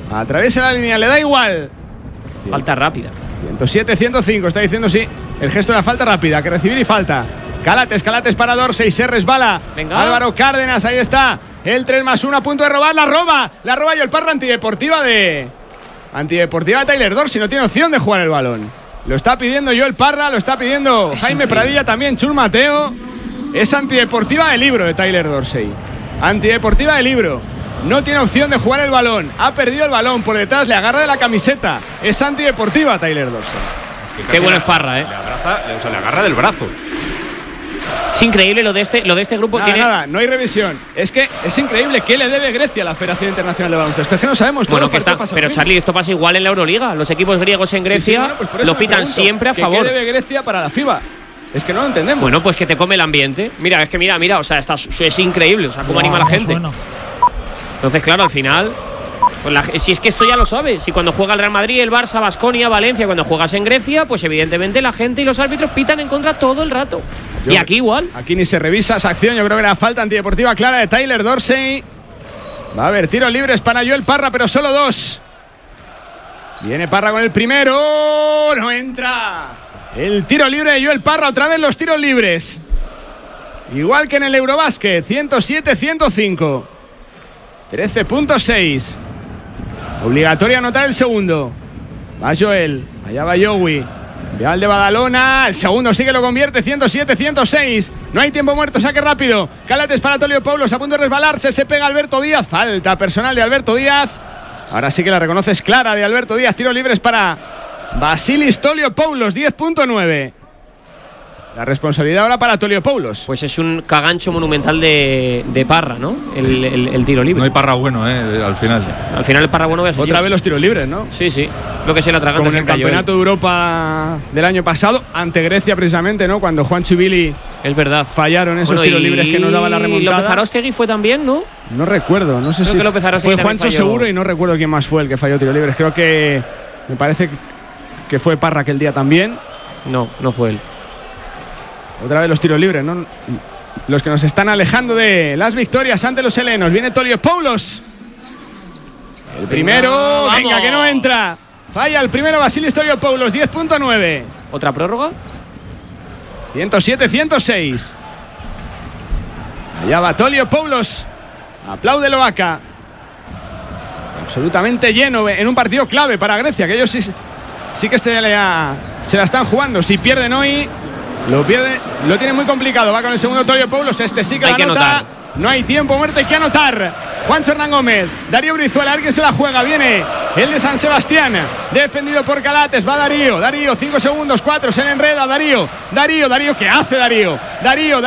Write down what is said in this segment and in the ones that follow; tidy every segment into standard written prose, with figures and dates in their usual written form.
Atraviesa la línea, le da igual. Falta rápida. 107-105, está diciendo sí. El gesto de la falta rápida, que recibir y falta. Calates para Dorsey, se resbala. Venga. Álvaro Cárdenas, ahí está. El 3+1 a punto de robar, la roba Joel Parra, antideportiva de Tyler Dorsey, no tiene opción de jugar el balón. Lo está pidiendo Joel Parra, lo está pidiendo Jaime Pradilla, también Chus Mateo. Es antideportiva de libro de Tyler Dorsey. Antideportiva de libro. No tiene opción de jugar el balón. Ha perdido el balón por detrás, le agarra de la camiseta. Es antideportiva Tyler Dorsey. Qué bueno es Parra, Le agarra del brazo. Es increíble lo de este grupo. Nada, no hay revisión. Es que es increíble qué le debe Grecia a la Federación Internacional de Baloncesto. Es que no sabemos. Bueno, que está, pero Charlie, esto pasa igual en la Euroliga. Los equipos griegos en Grecia lo pitan siempre a favor. ¿Qué debe Grecia para la FIBA? Es que no lo entendemos. Bueno, pues que te come el ambiente. Mira, o sea, es increíble, o sea, cómo anima a la gente. Bueno. Entonces, claro, al final, pues si es que esto ya lo sabes, si cuando juega el Real Madrid, el Barça, Baskonia, Valencia, cuando juegas en Grecia, pues evidentemente la gente y los árbitros pitan en contra todo el rato. Y aquí igual. Aquí ni se revisa esa acción, yo creo que era falta antideportiva clara de Tyler Dorsey. Va a haber tiros libres para Joel Parra, pero solo 2. Viene Parra con el primero, no entra. El tiro libre de Joel Parra, otra vez los tiros libres. Igual que en el Eurobásquet, 107-105. 13.6. Obligatorio anotar el segundo. Va Joel, allá va Joey. Vial de Badalona, el segundo sí que lo convierte, 107-106. No hay tiempo muerto, saque rápido. Calates para Toliopoulos, a punto de resbalarse, se pega Alberto Díaz. Falta personal de Alberto Díaz. Ahora sí que la reconoces clara de Alberto Díaz. Tiros libres para Vasilis Toliopoulos, 10.9. La responsabilidad ahora para Toliopoulos. Pues es un cagancho monumental de Parra, ¿no? El tiro libre. No hay Parra bueno, al final. Al final el Parra bueno voy a otra vez los tiros libres, ¿no? Sí. Lo que se le atraganta. Como en el Campeonato de Europa del año pasado, ante Grecia precisamente, ¿no? Cuando Juancho y Billy, es verdad, fallaron esos tiros libres que nos daba la remontada. López Aróstegui fue también, ¿no? No recuerdo, no sé creo si que López Aróstegui fue Juancho seguro y no recuerdo quién más fue el que falló tiros libres. Creo que me parece que fue Parra aquel día también. No fue él. Otra vez los tiros libres, ¿no? Los que nos están alejando de las victorias ante los helenos. Viene Toliopoulos. El primero. Venga, que no entra. Falla el primero Vasilis Toliopoulos, 10.9. ¿Otra prórroga? 107-106. Allá va Toliopoulos. Aplaude Loaca. Absolutamente lleno en un partido clave para Grecia, que ellos sí que se la están jugando. Si pierden hoy, lo tiene muy complicado. Va con el segundo Toliopoulos. Este sí que la anota. No hay tiempo muerto, hay que anotar. Juancho Hernán Gómez, Darío Brizuela, alguien se la juega. Viene el de San Sebastián, defendido por Calates. Va Darío, 5 segundos, 4, se le enreda. Darío, ¿qué hace Darío? Darío,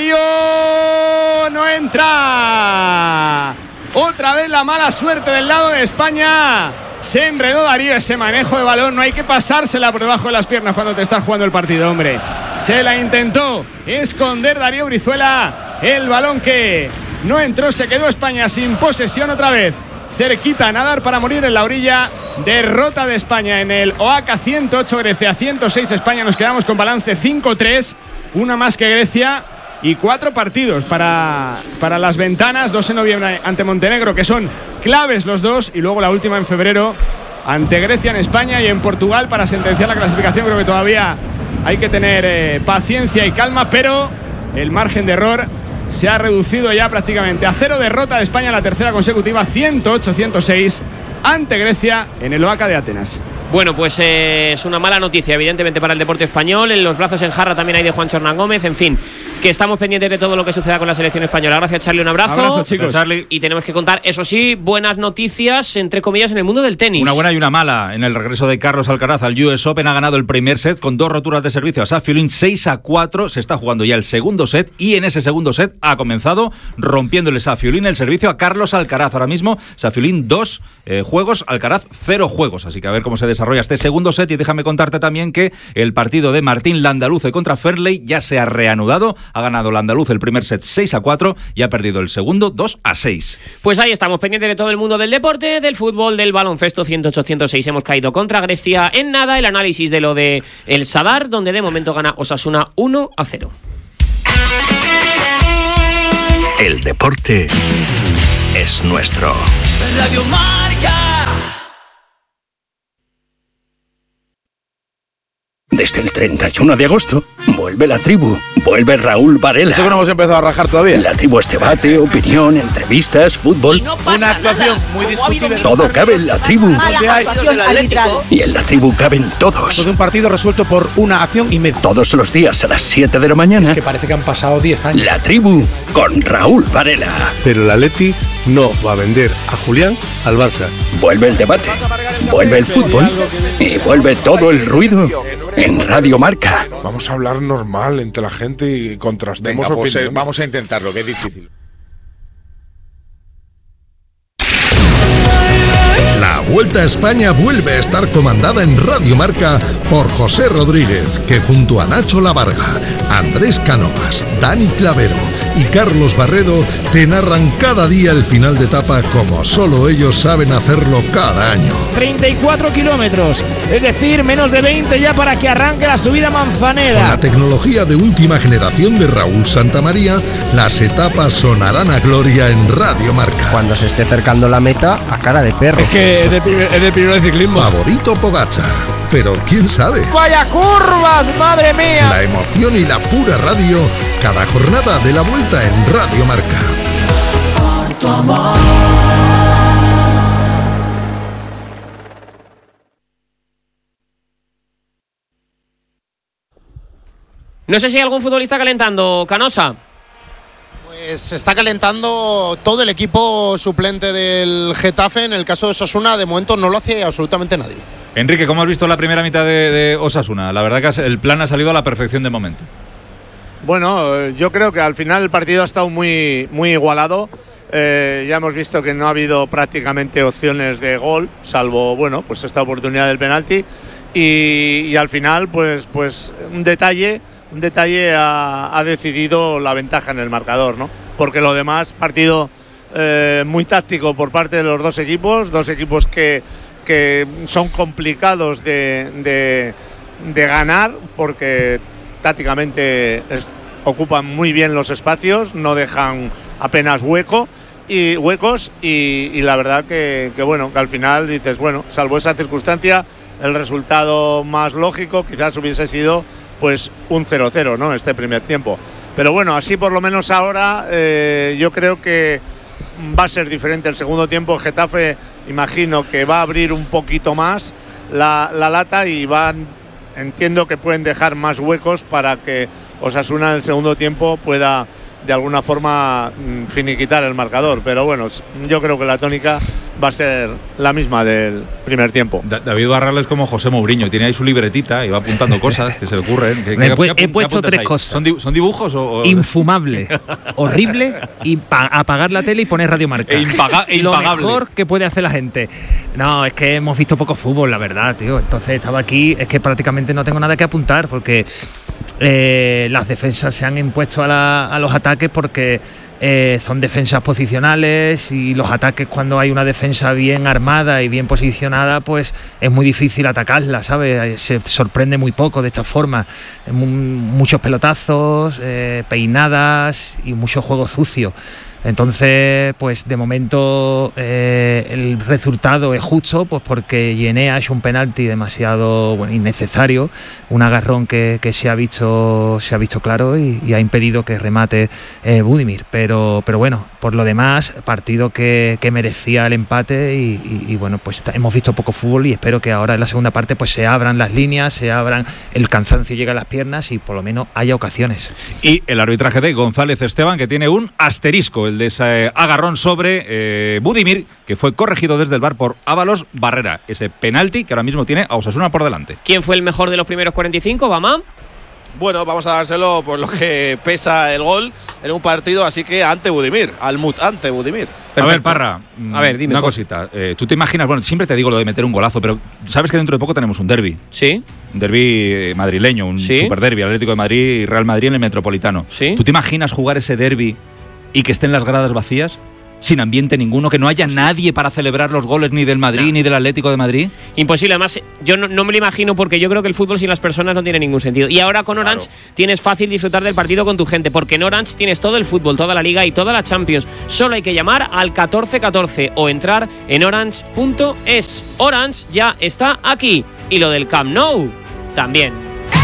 no entra. Otra vez la mala suerte del lado de España. Se enredó Darío, ese manejo de balón. No hay que pasársela por debajo de las piernas cuando te estás jugando el partido, hombre. Se la intentó esconder Darío Brizuela. El balón que no entró, se quedó España sin posesión otra vez. Cerquita a nadar para morir en la orilla. Derrota de España en el OACA, 108 Grecia, 106 España. Nos quedamos con balance 5-3. Una más que Grecia. Y 4 partidos para las ventanas. 2 en noviembre ante Montenegro, que son claves los dos. Y luego la última en febrero ante Grecia en España y en Portugal para sentenciar la clasificación. Creo que todavía hay que tener paciencia y calma, pero el margen de error se ha reducido ya prácticamente a 0. Derrota de España, la tercera consecutiva, 108-106 ante Grecia en el OACA de Atenas. Bueno, pues es una mala noticia, evidentemente, para el deporte español. En los brazos en jarra también hay de Juancho Hernán Gómez. En fin, que estamos pendientes de todo lo que suceda con la selección española. Gracias, Charlie, un abrazo. Abrazo, chicos. Charlie. Y tenemos que contar, eso sí, buenas noticias, entre comillas, en el mundo del tenis. Una buena y una mala. En el regreso de Carlos Alcaraz al US Open ha ganado el primer set con 2 roturas de servicio a Safiullin, 6-4. Se está jugando ya el segundo set y en ese segundo set ha comenzado rompiéndole Safiullin el servicio a Carlos Alcaraz. Ahora mismo Safiullin 2 juegos, Alcaraz 0 juegos. Así que a ver cómo se desarrolla este segundo set. Y déjame contarte también que el partido de Martín Landaluce contra Ferley ya se ha reanudado. Ha ganado Landaluce el primer set 6-4 y ha perdido el segundo 2-6. Pues ahí estamos, pendientes de todo el mundo del deporte, del fútbol, del baloncesto. 108-106 hemos caído contra Grecia en nada. El análisis de lo de el Sadar, donde de momento gana Osasuna 1-0. El deporte es nuestro. Radio Marca. Desde el 31 de agosto, vuelve La Tribu, vuelve Raúl Varela. ¿Esto que no hemos empezado a rajar todavía? La Tribu es debate, opinión, entrevistas, fútbol. No una actuación muy discutible. Todo cabe en La Tribu. Y en La Tribu caben todos. Todo un partido resuelto por una acción y media. Todos los días a las 7 de la mañana. Es que parece que han pasado 10 años. La Tribu con Raúl Varela. Pero el Atleti no va a vender a Julián al Barça. Vuelve el debate, vuelve el fútbol y vuelve todo el ruido en Radio Marca. Vamos a hablar normal entre la gente y contrastemos Venga, opiniones. vamos a intentarlo, que es difícil. La Vuelta a España vuelve a estar comandada en Radio Marca por José Rodríguez, que junto a Nacho Lavarga, Andrés Cánovas, Dani Clavero y Carlos Barredo te narran cada día el final de etapa como solo ellos saben hacerlo cada año. 34 kilómetros, es decir, menos de 20 ya para que arranque la subida Manzanera. Con la tecnología de última generación de Raúl Santamaría, las etapas sonarán a gloria en Radio Marca. Cuando se esté acercando la meta, a cara de perro. Es que es de primero de ciclismo. Favorito Pogačar, pero quién sabe. ¡Vaya curvas, madre mía! La emoción y la pura radio, cada jornada de la Vuelta en Radio Marca. Por tu amor. No sé si hay algún futbolista calentando, Canosa. Pues se está calentando todo el equipo suplente del Getafe. En el caso de Osasuna, de momento no lo hace absolutamente nadie. Enrique, ¿cómo has visto la primera mitad de Osasuna? La verdad que el plan ha salido a la perfección de momento. Bueno, yo creo que al final el partido ha estado muy igualado. Ya hemos visto que no ha habido prácticamente opciones de gol, salvo pues esta oportunidad del penalti. Y al final, pues un detalle ha decidido la ventaja en el marcador, ¿no? Porque lo demás, partido muy táctico por parte de los dos equipos que son complicados de ganar porque tácticamente ocupan muy bien los espacios, no dejan apenas huecos y la verdad que al final dices, salvo esa circunstancia, el resultado más lógico quizás hubiese sido pues un 0-0, ¿no? Este primer tiempo. Pero así por lo menos ahora yo creo que va a ser diferente el segundo tiempo. El Getafe imagino que va a abrir un poquito más la lata y entiendo que pueden dejar más huecos para que Osasuna en el segundo tiempo pueda de alguna forma finiquitar el marcador, pero yo creo que la tónica va a ser la misma del primer tiempo. David Barral es como José Mourinho, tiene ahí su libretita y va apuntando cosas que se le ocurren. He puesto tres cosas. ¿Son dibujos o...? Infumable, horrible, apagar la tele y poner Radio Marca. Impagable. Lo mejor que puede hacer la gente. No, es que hemos visto poco fútbol, la verdad, tío. Entonces estaba aquí, es que prácticamente no tengo nada que apuntar porque las defensas se han impuesto a los ataques porque son defensas posicionales y los ataques, cuando hay una defensa bien armada y bien posicionada, pues es muy difícil atacarla, ¿sabes? Se sorprende muy poco de esta forma. Muchos pelotazos, peinadas y mucho juego sucio. Entonces, pues de momento el resultado es justo, pues porque Yené ha hecho un penalti demasiado innecesario, un agarrón que se ha visto claro y ha impedido que remate Budimir. Pero por lo demás, partido que merecía el empate y pues hemos visto poco fútbol y espero que ahora en la segunda parte pues se abran las líneas, el cansancio llegue a las piernas y por lo menos haya ocasiones. Y el arbitraje de González Esteban, que tiene un asterisco, el de ese agarrón sobre Budimir, que fue corregido desde el VAR por Ábalos Barrera. Ese penalti que ahora mismo tiene a Osasuna por delante. ¿Quién fue el mejor de los primeros 45, Bamá? Bueno, vamos a dárselo por lo que pesa el gol en un partido, así que ante Budimir. A ver, Parra, dime una cosita. Tú te imaginas, siempre te digo lo de meter un golazo, pero sabes que dentro de poco tenemos un derbi. Sí. Un derbi madrileño, un super derbi, Atlético de Madrid y Real Madrid en el Metropolitano. Sí. ¿Tú te imaginas jugar ese derbi y que estén las gradas vacías? Sin ambiente ninguno, que no haya nadie para celebrar los goles ni del Madrid ni del Atlético de Madrid. Imposible, además yo no me lo imagino, porque yo creo que el fútbol sin las personas no tiene ningún sentido. Y ahora con Orange tienes fácil disfrutar del partido con tu gente, porque en Orange tienes todo el fútbol, toda la Liga y toda la Champions. Solo hay que llamar al 1414 o entrar en orange.es. Orange ya está aquí, y lo del Camp Nou también.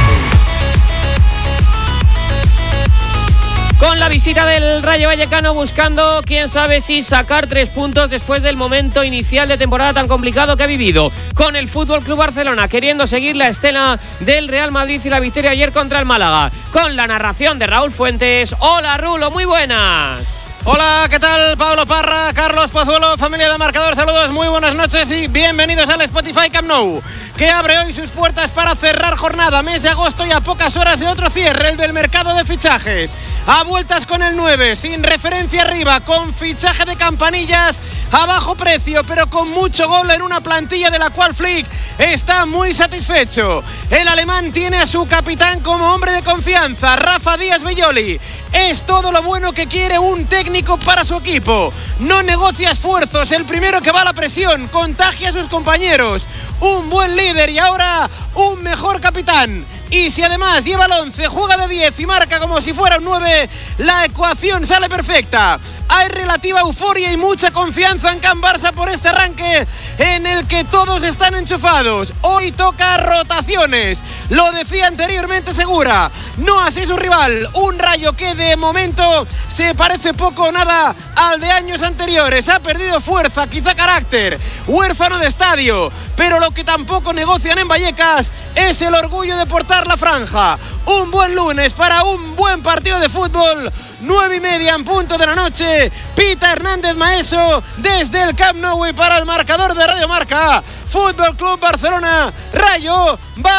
con la visita del Rayo Vallecano, buscando, quién sabe si sacar 3 puntos después del momento inicial de temporada tan complicado que ha vivido, con el FC Barcelona queriendo seguir la estela del Real Madrid y la victoria ayer contra el Málaga, con la narración de Raúl Fuentes. Hola Rulo, muy buenas. Hola, ¿qué tal? Pablo Parra, Carlos Pozuelo, familia de Marcador, saludos, muy buenas noches y bienvenidos al Spotify Camp Nou, que abre hoy sus puertas para cerrar jornada, mes de agosto y a pocas horas de otro cierre, el del mercado de fichajes. A vueltas con el 9, sin referencia arriba, con fichaje de campanillas a bajo precio, pero con mucho gol en una plantilla de la cual Flick está muy satisfecho. El alemán tiene a su capitán como hombre de confianza, Rafa Díaz Belloli. Es todo lo bueno que quiere un técnico para su equipo. No negocia esfuerzos, el primero que va a la presión, contagia a sus compañeros. Un buen líder y ahora un mejor capitán. Y si además lleva el 11, juega de 10 y marca como si fuera un 9, la ecuación sale perfecta. Hay relativa euforia y mucha confianza en Can Barça por este arranque en el que todos están enchufados. Hoy toca rotaciones, lo decía anteriormente Segura, no así su rival, un Rayo que de momento se parece poco o nada al de años anteriores. Ha perdido fuerza, quizá carácter, huérfano de estadio, pero lo que tampoco negocian en Vallecas es el orgullo de portar la franja. Un buen lunes para un buen partido de fútbol. 9:30 en punto de la noche. Pita Hernández Maeso desde el Camp Nou y para el marcador de Radio Marca. Fútbol Club Barcelona, Rayo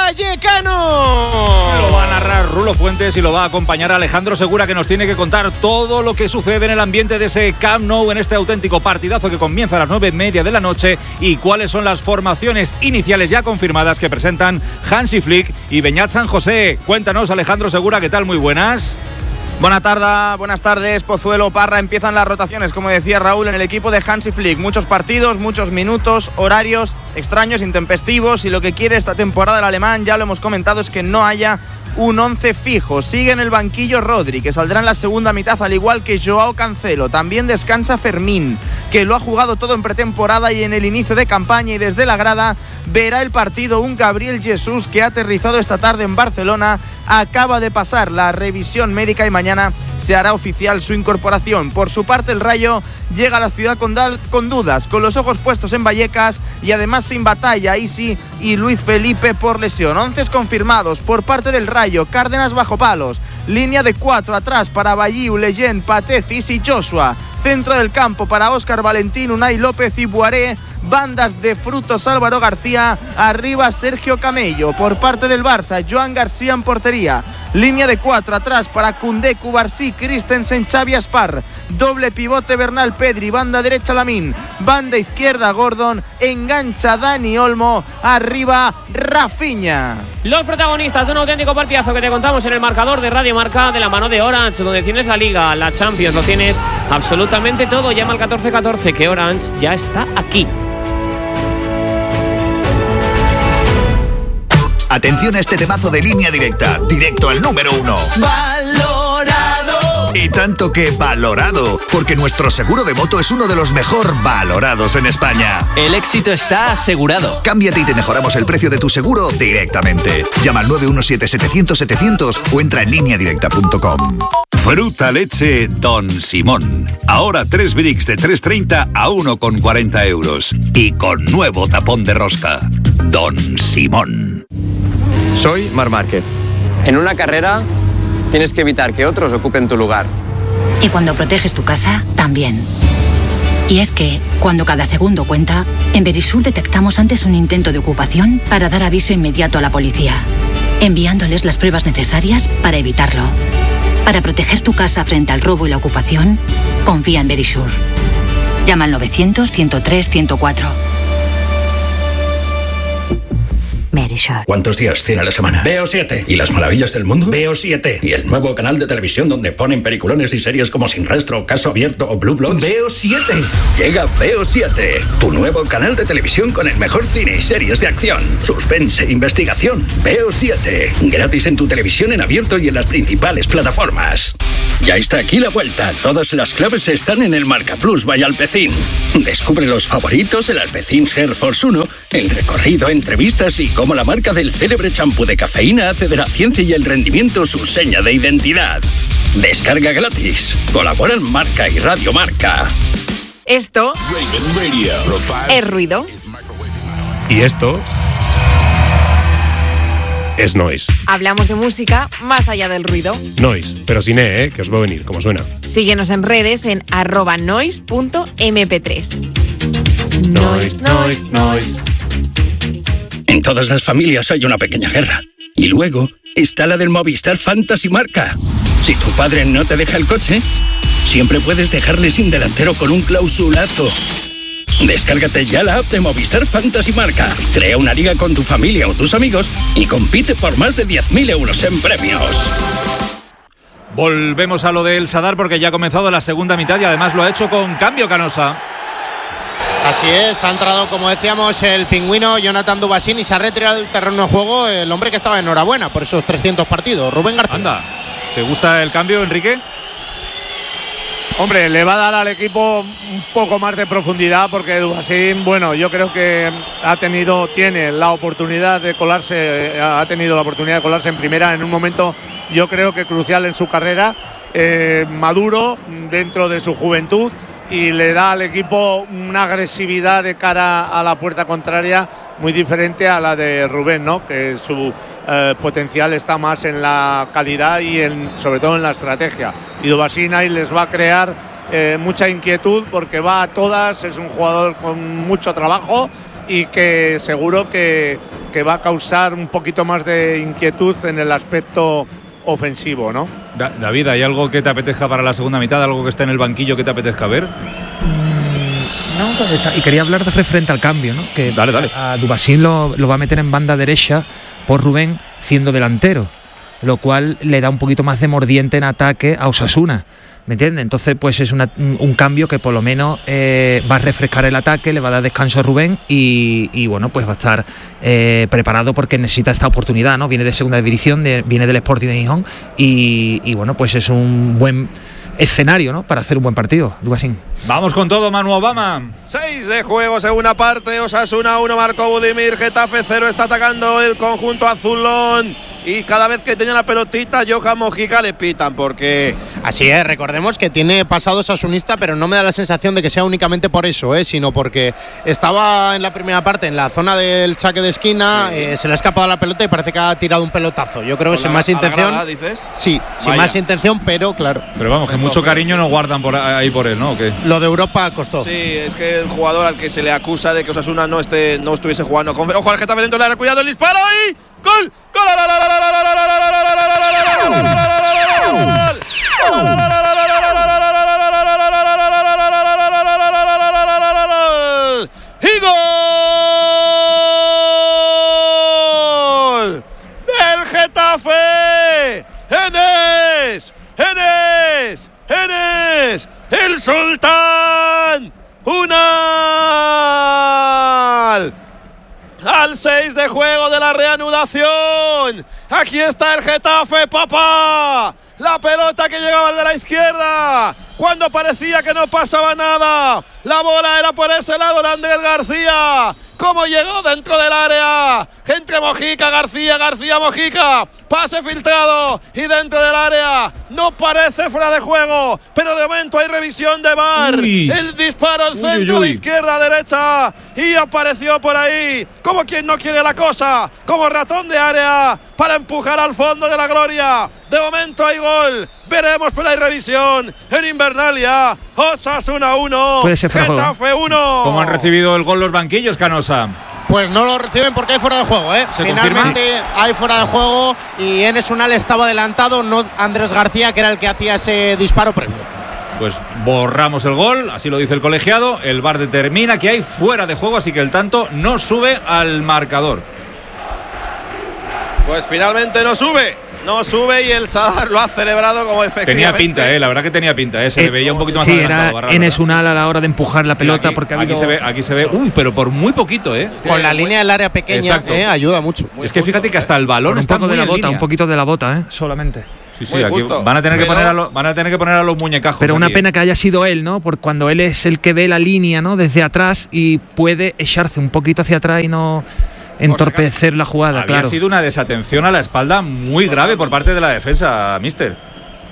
Vallecano. Lo va a narrar Rulo Fuentes y lo va a acompañar Alejandro Segura, que nos tiene que contar todo lo que sucede en el ambiente de ese Camp Nou en este auténtico partidazo que comienza a las 9:30 de la noche y cuáles son las formaciones iniciales ya confirmadas que presentan Hansi Flick y Beñat San José. Cuéntanos, Alejandro Segura, ¿qué tal? Muy buenas. Buenas tardes, Pozuelo, Parra. Empiezan las rotaciones, como decía Raúl, en el equipo de Hansi Flick. Muchos partidos, muchos minutos, horarios extraños, intempestivos, y lo que quiere esta temporada el alemán, ya lo hemos comentado, es que no haya un 11 fijo. Sigue en el banquillo Rodri, que saldrá en la segunda mitad, al igual que Joao Cancelo. También descansa Fermín, que lo ha jugado todo en pretemporada y en el inicio de campaña, y desde la grada verá el partido un Gabriel Jesús que ha aterrizado esta tarde en Barcelona. Acaba de pasar la revisión médica y mañana se hará oficial su incorporación. Por su parte, el Rayo llega a la ciudad con dudas, con los ojos puestos en Vallecas y además sin Batalla, Isi y Luis Felipe por lesión. 11 confirmados por parte del Rayo: Cárdenas bajo palos, línea de 4 atrás para Bayiu, Leyen, Patezis y Joshua, centro del campo para Óscar Valentín, Unai López y Buaré, bandas de Frutos Álvaro García, arriba Sergio Camello. Por parte del Barça, Joan García en portería, línea de 4 atrás para Koundé, Cubarsí, Christensen, Xavi Aspar, doble pivote Bernal Pedri, banda derecha Lamín, banda izquierda Gordon, engancha Dani Olmo, arriba Rafinha. Los protagonistas de un auténtico partidazo que te contamos en el marcador de Radio Marca, de la mano de Orange, donde tienes la Liga, la Champions, lo tienes absolutamente todo. Llama al 1414, que Orange ya está aquí. Atención a este temazo de Línea Directa, directo al número 1. ¡Valorado! Y tanto que valorado, porque nuestro seguro de moto es uno de los mejor valorados en España. El éxito está asegurado. Cámbiate y te mejoramos el precio de tu seguro directamente. Llama al 917-700-700 o entra en lineadirecta.com. Fruta leche Don Simón. Ahora 3 bricks de 3,30 a 1,40 euros. Y con nuevo tapón de rosca. Don Simón. Soy Marc Márquez. En una carrera tienes que evitar que otros ocupen tu lugar. Y cuando proteges tu casa, también. Y es que, cuando cada segundo cuenta, en Verisur detectamos antes un intento de ocupación para dar aviso inmediato a la policía, enviándoles las pruebas necesarias para evitarlo. Para proteger tu casa frente al robo y la ocupación, confía en Verisur. Llama al 900-103-104. Verisur. ¿Cuántos días tiene la semana? Veo 7. ¿Y las maravillas del mundo? Veo 7. ¿Y el nuevo canal de televisión donde ponen peliculones y series como Sin Rastro, Caso Abierto o Blue Bloods? Veo 7. Llega Veo 7, tu nuevo canal de televisión con el mejor cine y series de acción, suspense, investigación. Veo 7. Gratis en tu televisión en abierto y en las principales plataformas. Ya está aquí la vuelta. Todas las claves están en el Marca Plus by Alpecin. Descubre los favoritos, el Alpecin Hair Force 1, el recorrido, entrevistas y cómo la marca del célebre champú de cafeína hace de la ciencia y el rendimiento su seña de identidad. Descarga gratis. Colaboran Marca y Radio Marca. Esto es ruido. Y esto es noise. Hablamos de música más allá del ruido. Noise, pero sin E, que os va a venir, como suena. Síguenos en redes en @noise.mp3. Noise. En todas las familias hay una pequeña guerra. Y luego está la del Movistar Fantasy Marca. Si tu padre no te deja el coche, siempre puedes dejarle sin delantero con un clausulazo. Descárgate ya la app de Movistar Fantasy Marca. Crea una liga con tu familia o tus amigos y compite por más de 10.000 euros en premios. Volvemos a lo del Sadar porque ya ha comenzado la segunda mitad y además lo ha hecho con cambio, Canosa. Así es, ha entrado, como decíamos, el pingüino Jonathan Dubasín y se ha retirado del terreno de juego el hombre que estaba enhorabuena por esos 300 partidos, Rubén García. Anda, ¿te gusta el cambio, Enrique? Hombre, le va a dar al equipo un poco más de profundidad porque Dubasín, bueno, yo creo que tiene la oportunidad de colarse, ha tenido la oportunidad de colarse en primera en un momento, yo creo que crucial en su carrera, maduro dentro de su juventud, y le da al equipo una agresividad de cara a la puerta contraria muy diferente a la de Rubén, ¿no? Que su potencial está más en la calidad y sobre todo en la estrategia. Y Dubasín ahí les va a crear mucha inquietud porque va a todas, es un jugador con mucho trabajo y que seguro que va a causar un poquito más de inquietud en el aspecto ofensivo, ¿no? David, ¿hay algo que te apetezca para la segunda mitad? ¿Algo que esté en el banquillo que te apetezca ver? No, y quería hablar de referente al cambio, ¿no? Que dale. A Dubasín lo va a meter en banda derecha por Rubén siendo delantero, lo cual le da un poquito más de mordiente en ataque a Osasuna, ¿me entiendes? Entonces pues es un cambio que por lo menos va a refrescar el ataque, le va a dar descanso a Rubén y bueno, pues va a estar preparado porque necesita esta oportunidad, ¿no? Viene de segunda división, viene del Sporting de Gijón y bueno, pues es un buen escenario, ¿no? Para hacer un buen partido, Dubasín. Vamos con todo, Manu Obama. 6 de juego, segunda parte. Osasuna 1, marcó Budimir. Getafe 0, está atacando el conjunto azulón. Y cada vez que tenía la pelotita, Johan Mojica le pitan porque... Así es, recordemos que tiene pasado osasunista, pero no me da la sensación de que sea únicamente por eso, sino porque estaba en la primera parte en la zona del saque de esquina, se le ha escapado la pelota y parece que ha tirado un pelotazo. Yo creo que sin más intención... grada, ¿dices? Sí, sin más intención, pero claro. Pero vamos, que mucho cariño no guardan ahí por él, ¿no? ¿O qué? Lo de Europa costó. Sí, es que el jugador al que se le acusa de que Osasuna no estuviese jugando con... Ojo al Getafe dentro del área, cuidado el disparo y... ¡Gol! ¡Gol! ¡Y gol! ¡Del Getafe! ¡Enes! ¡El Sultán! ¡Unal! Al 6 de juego de la reanudación. Aquí está el Getafe, papá. La pelota que llegaba de la izquierda. Cuando parecía que no pasaba nada. La bola era por ese lado de Andrés García. Cómo llegó dentro del área. Entre Mojica, García, Mojica. Pase filtrado. Y dentro del área. No parece fuera de juego. Pero de momento hay revisión de VAR. El disparo al centro de izquierda a derecha. Y apareció por ahí. Como quien no quiere la cosa. Como ratón de área. Para empujar al fondo de la gloria. De momento hay gol. Veremos, pero hay revisión. En Invernalia. Osasuna 1. Getafe 1. ¿Cómo han recibido el gol los banquillos, Canosa? Pues no lo reciben porque hay fuera de juego, Finalmente hay fuera de juego y Enes Unal estaba adelantado, no Andrés García, que era el que hacía ese disparo previo. Pues borramos el gol, así lo dice el colegiado. El VAR determina que hay fuera de juego, así que el tanto no sube al marcador. Pues finalmente no sube y el Sadar lo ha celebrado como efectivamente. Tenía pinta, la verdad que tenía pinta, se le veía un poquito más adelantado. Era Enes Unal a la hora de empujar la pelota porque aquí se ve, pero por muy poquito, Con la línea del área pequeña, ayuda mucho. Es que fíjate que hasta el balón está muy en línea. Un poquito de la bota, solamente. Sí, aquí van a tener que poner a los muñecajos. Pero una pena que haya sido él, ¿no? Porque cuando él es el que ve la línea, ¿no? Desde atrás y puede echarse un poquito hacia atrás y no entorpecer la jugada. Había sido una desatención a la espalda muy grave por parte de la defensa, mister.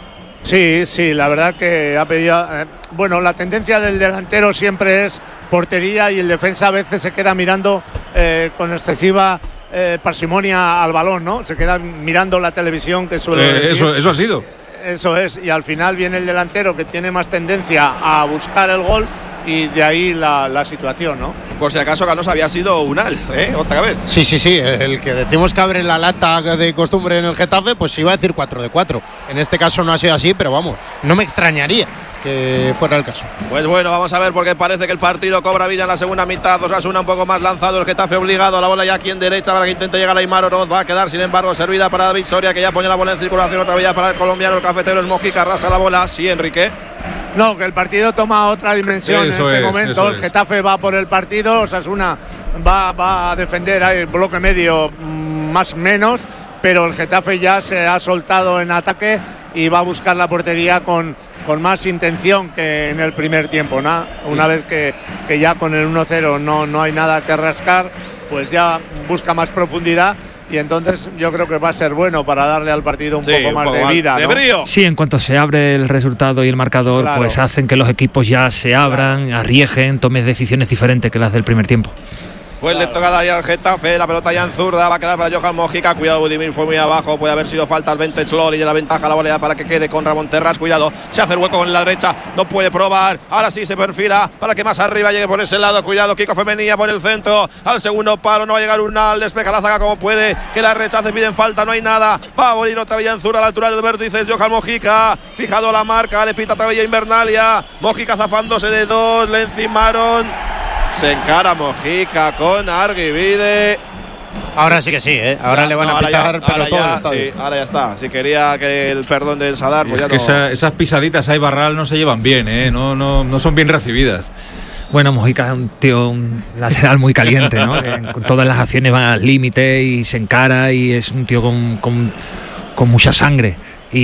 Sí, la verdad que ha pedido. Bueno, la tendencia del delantero siempre es portería y el defensa a veces se queda mirando con excesiva parsimonia al balón, ¿no? Se queda mirando la televisión, que suele decir. Eso ha sido. Eso es, y al final viene el delantero que tiene más tendencia a buscar el gol y de ahí la situación, ¿no? Por si acaso Canosa había sido Unal, otra vez. Sí, el que decimos que abre la lata de costumbre en el Getafe, pues iba a decir 4 de 4. En este caso no ha sido así, pero vamos, no me extrañaría que fuera el caso. Pues bueno, vamos a ver, porque parece que el partido cobra vida en la segunda mitad. Osasuna un poco más lanzado, el Getafe obligado, la bola ya aquí en derecha para que intente llegar a Aimar Oroz. Va a quedar, sin embargo, servida para David Soria, que ya pone la bola en circulación otra vez para el colombiano. El cafetero es Mojica, arrasa la bola. Sí, Enrique. No, que el partido toma otra dimensión en este momento. El Getafe va por el partido, Osasuna va a defender el bloque medio más menos, pero el Getafe ya se ha soltado en ataque y va a buscar la portería con más intención que en el primer tiempo, ¿no? Una vez que ya con el 1-0 no hay nada que rascar, pues ya busca más profundidad. Y entonces yo creo que va a ser bueno para darle al partido un poco más de vida, de ¿no? brío. Sí, en cuanto se abre el resultado y el marcador, Claro. pues hacen que los equipos ya se abran, arriesguen, tomen decisiones diferentes que las del primer tiempo. Pues le toca ahí al Getafe, la pelota ya en zurda, va a quedar para Johan Mojica. Cuidado, Budimir fue muy abajo, puede haber sido falta al Vintage Lord y la ventaja la volea para que quede con Ramón Terras. Cuidado, se hace el hueco con la derecha, no puede probar. Ahora sí se perfila para que más arriba llegue por ese lado. Cuidado, Kiko Femenía por el centro, al segundo palo, no va a llegar Unal, despeja la zaga como puede, que la rechace, piden falta, no hay nada. Va a morir otra vez en zurda a la altura del vértice, Johan Mojica, fijado la marca, le pita otra vez Invernalia. Mojica zafándose de dos, le encimaron. Se encara Mojica con Arguivide. Ahora sí que sí, ahora le van a pitar, pero todo el estadio. Sí, ahora ya está. Si quería que el perdón del Sadar, pues ya que no. esas pisaditas ahí Barral no se llevan bien, no son bien recibidas. Bueno, Mojica es un lateral muy caliente, ¿no? Con todas las acciones va al límite y se encara y es un tío con mucha sangre.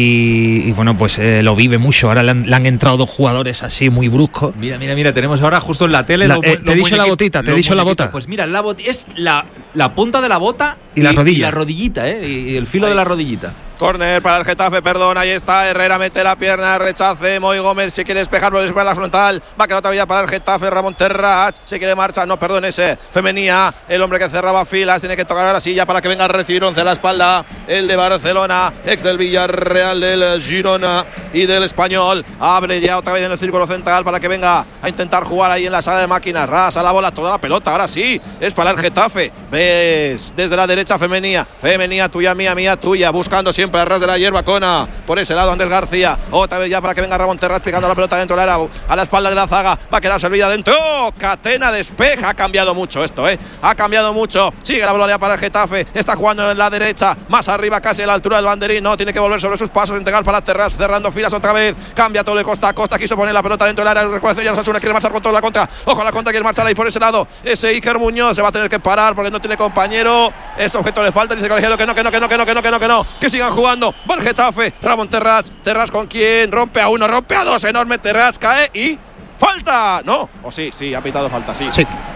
Y bueno, pues lo vive mucho. Ahora le han entrado dos jugadores así muy bruscos. Mira, tenemos ahora justo en la tele te he dicho la botita, te he dicho la bota. Pues mira, es la punta de la bota y la rodilla. Y la rodillita, y el filo de la rodillita. Córner para el Getafe, perdón, ahí está, Herrera mete la pierna, rechace, Moy Gómez se quiere despejar, pero después la frontal, va a quedar otra vez para el Getafe, Ramón Terrach, se quiere marchar, no, perdón, ese Femenía, el hombre que cerraba filas, tiene que tocar ahora sí ya para que venga a recibir 11 a la espalda, el de Barcelona, ex del Villarreal, del Girona y del Español, abre ya otra vez en el círculo central para que venga a intentar jugar ahí en la sala de máquinas, rasa la bola, toda la pelota, ahora sí, es para el Getafe, ves, desde la derecha Femenía, tuya, mía, tuya, buscando siempre a ras de la hierba Cona, por ese lado Andrés García, otra vez ya para que venga Ramón Terras picando la pelota dentro del área, a la espalda de la zaga, va a quedar servida dentro, Catena despeja, ha cambiado mucho esto, ha cambiado mucho, sigue la bola ya para el Getafe, está jugando en la derecha, más arriba casi a la altura del banderín, no, tiene que volver sobre sus pasos, integral para Terras, cerrando filas otra vez, cambia todo de costa a costa, quiso poner la pelota dentro del área, recuperación ya Osasuna quiere marchar con toda la contra, ojo a la contra, quiere marchar ahí por ese lado, ese Iker Muñoz se va a tener que parar porque no tiene compañero, ese objeto le falta, dice Colegiado que no, que sigan jugando, va el Getafe, Ramón Terras con quién, rompe a uno, rompe a dos, enorme Terras, cae y falta, no, o sí, ha pitado falta, sí.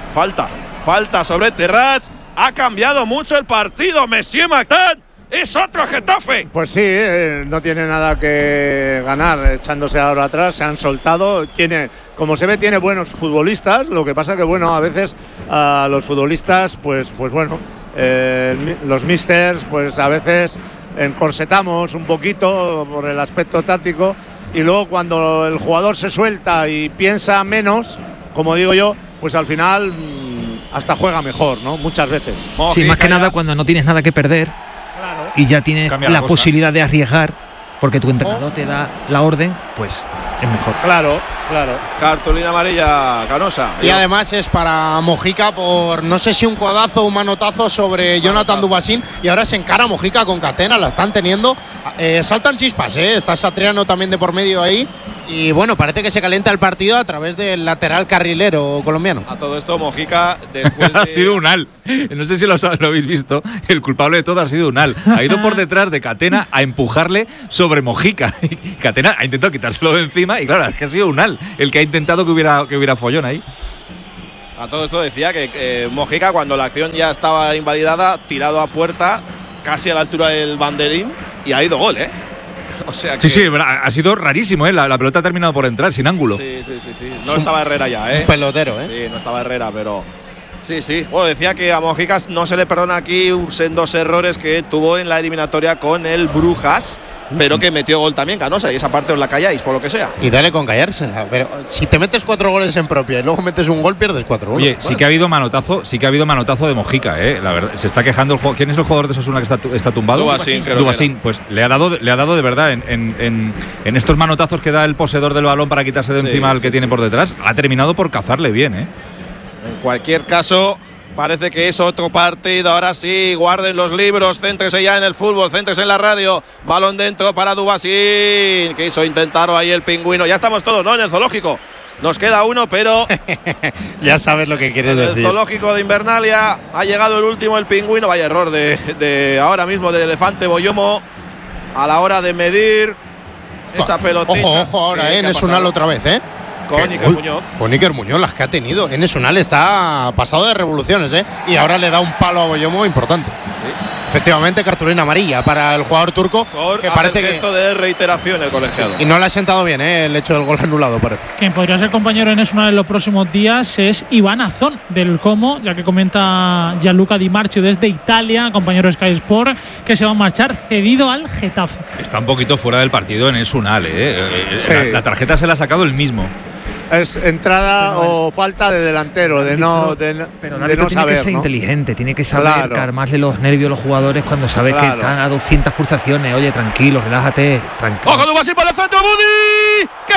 Falta sobre Terras, ha cambiado mucho el partido, Messier Mactan, es otro Getafe. Pues sí, no tiene nada que ganar echándose ahora atrás, se han soltado, como se ve tiene buenos futbolistas, lo que pasa que bueno, a veces a los futbolistas pues bueno, los misters pues a veces encorsetamos un poquito por el aspecto táctico y luego cuando el jugador se suelta y piensa menos, como digo yo, pues al final hasta juega mejor, ¿no? Muchas veces. Sí, más que nada cuando no tienes nada que perder y ya tienes la posibilidad de arriesgar porque tu entrenador te da la orden, pues es mejor. Claro. Cartulina amarilla, Canosa. Y además es para Mojica por, no sé si un codazo o un manotazo sobre Jonathan Dubasín, y ahora se encara Mojica con Catena, la están teniendo. Saltan chispas, está Satriano también de por medio ahí. Y bueno, parece que se calienta el partido a través del lateral carrilero colombiano. A todo esto, Mojica, después de... Ha sido Unal. No sé si lo habéis visto. El culpable de todo ha sido Unal. Ha ido por detrás de Catena a empujarle sobre Mojica. Catena ha intentado quitárselo de encima y claro, es que ha sido Unal el que ha intentado que hubiera follón ahí. A todo esto decía que Mojica, cuando la acción ya estaba invalidada, tirado a puerta, casi a la altura del banderín, y ha ido gol, O sea que… Sí, ha sido rarísimo, ¿eh? La pelota ha terminado por entrar, sin ángulo. Sí. No estaba Herrera ya, ¿eh? Un pelotero, ¿eh? Sí, no estaba Herrera, pero… Sí. Bueno, decía que a Mojica no se le perdona aquí dos errores que tuvo en la eliminatoria con el Brujas, pero que metió gol también Canosa, y esa parte os la calláis, por lo que sea. Y dale con callársela. Pero si te metes 4 goles en propia y luego metes un gol, pierdes 4 goles. Oye, sí que ha habido manotazo de Mojica, ¿eh? La verdad, se está quejando el juego. ¿Quién es el jugador de Osasuna que está tumbado? Dubasín. Pues le ha dado de verdad en estos manotazos que da el poseedor del balón para quitarse de encima al que tiene por detrás. Ha terminado por cazarle bien, ¿eh? En cualquier caso, parece que es otro partido. Ahora sí, guarden los libros, céntrese ya en el fútbol, céntrese en la radio. Balón dentro para Dubasín, que hizo intentar ahí el pingüino. Ya estamos todos, ¿no? En el zoológico. Nos queda uno, pero… Ya sabes lo que quieres decir. El zoológico de Invernalia ha llegado el último, el pingüino. Vaya error de ahora mismo de Elefante Boyomo a la hora de medir esa pelotita. Ojo ahora, en Esunal otra vez, ¿eh? Con Iker Muñoz. Con Iker Muñoz, las que ha tenido. En Esunal está pasado de revoluciones, ¿eh? Y ahora le da un palo a Boyomo importante. Sí. Efectivamente, cartulina amarilla para el jugador turco. Que parece que esto de reiteración el colegiado. Y no le ha sentado bien, el hecho del gol anulado, parece. Quien podría ser compañero en Esunal en los próximos días es Iván Azón del Como, ya que comenta Gianluca Di Marcio desde Italia, compañero de Sky Sport, que se va a marchar cedido al Getafe. Está un poquito fuera del partido en Esunal, ¿eh? Sí. La tarjeta se la ha sacado el mismo. Es entrada o falta de delantero, de no Pero el de no tiene saber, que ser ¿no? inteligente, tiene que saber calmarle los nervios a los jugadores cuando sabe que están a 200 pulsaciones. Oye, tranquilo, relájate, tranquilo. ¡Ojo, Dubasín por el centro, Budi! ¡Qué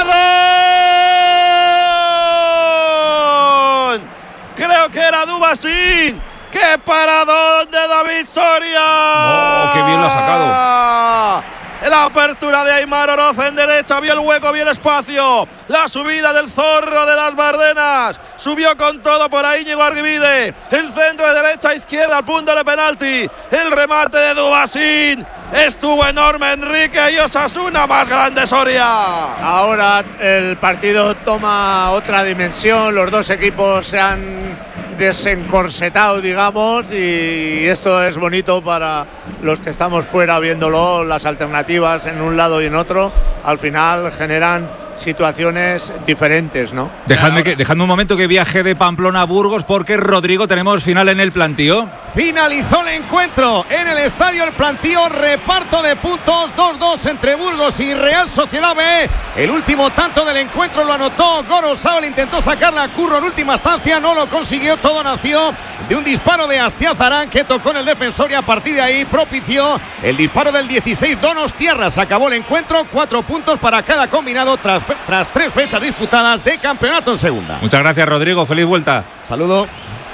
paradón! Creo que era Dubasín. ¡Qué paradón de David Soria! ¡Oh, qué bien lo ha sacado! La apertura de Aimar Oroz en derecha, vio el hueco, vio el espacio. La subida del Zorro de las Bardenas. Subió con todo por ahí Íñigo Arguibide. El centro de derecha a izquierda, al punto de penalti. El remate de Dubasín. Estuvo enorme Enrique y Osasuna más grande Soria. Ahora el partido toma otra dimensión. Los dos equipos se han desencorsetado, digamos, y esto es bonito para los que estamos fuera viéndolo. Las alternativas en un lado y en otro al final generan situaciones diferentes, ¿no? Dejadme un momento que viaje de Pamplona a Burgos, porque Rodrigo, tenemos final en el Plantío. Finalizó el encuentro en el estadio El Plantío, reparto de puntos 2-2 entre Burgos y Real Sociedad B. El último tanto del encuentro lo anotó Gorosabel, intentó sacarla a Curro en última instancia, no lo consiguió. Todo nació de un disparo de Astiazarán que tocó en el defensor y a partir de ahí propició el disparo del 16 Donostierra. Se acabó el encuentro, 4 puntos para cada combinado tras 3 fechas disputadas de campeonato en segunda. Muchas gracias, Rodrigo, feliz vuelta. Saludo.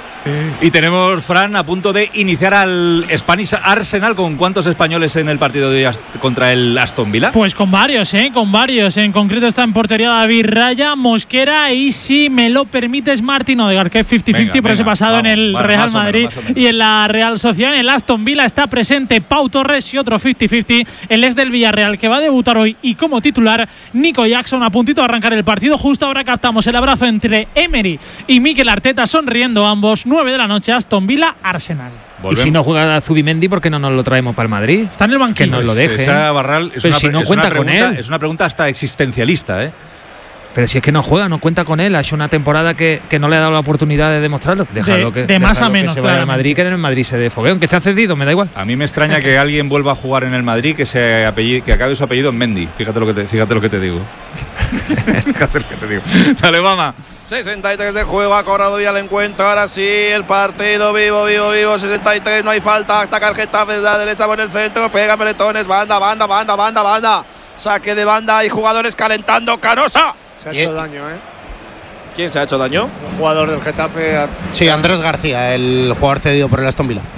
Y tenemos, Fran, a punto de iniciar al Spanish Arsenal. ¿Con cuántos españoles en el partido de hoy contra el Aston Villa? Pues con varios, con varios. En concreto está en portería David Raya, Mosquera y, si me lo permites, Martín Odegaard, que es 50-50 por ese pasado en el Real Madrid y en la Real Sociedad. En el Aston Villa está presente Pau Torres y otro 50-50, el ex del Villarreal, que va a debutar hoy y como titular Nico Jackson. A puntito de arrancar el partido, justo ahora captamos el abrazo entre Emery y Mikel Arteta, sonriendo ambos. 9 de la noche, Aston Villa, Arsenal. Y si no juega Zubimendi, ¿por qué no nos lo traemos para el Madrid? Está en el banquillo. Que nos lo deje. Esa Barral es pero si no cuenta con él. Es una pregunta hasta existencialista, ¿eh? Pero si es que no juega, no cuenta con él. Ha hecho una temporada que no le ha dado la oportunidad de demostrarlo. Déjalo de más a menos, que se vaya al Madrid, que en el Madrid se dé fogueo. Que se ha cedido, me da igual. A mí me extraña que alguien vuelva a jugar en el Madrid que acabe su apellido en Mendy. Fíjate lo que te digo. Fíjate lo que te digo. Dale, vamos. 63 de juego, ha cobrado ya el encuentro. Ahora sí, el partido vivo. 63, no hay falta. Ataca el Getafe desde la derecha por el centro. Pega Meletones, banda. Saque de banda, hay jugadores calentando. Canosa. Se ha hecho daño, ¿eh? ¿Quién se ha hecho daño? Un jugador del Getafe. Sí, Andrés García, el jugador cedido por el Aston Villa.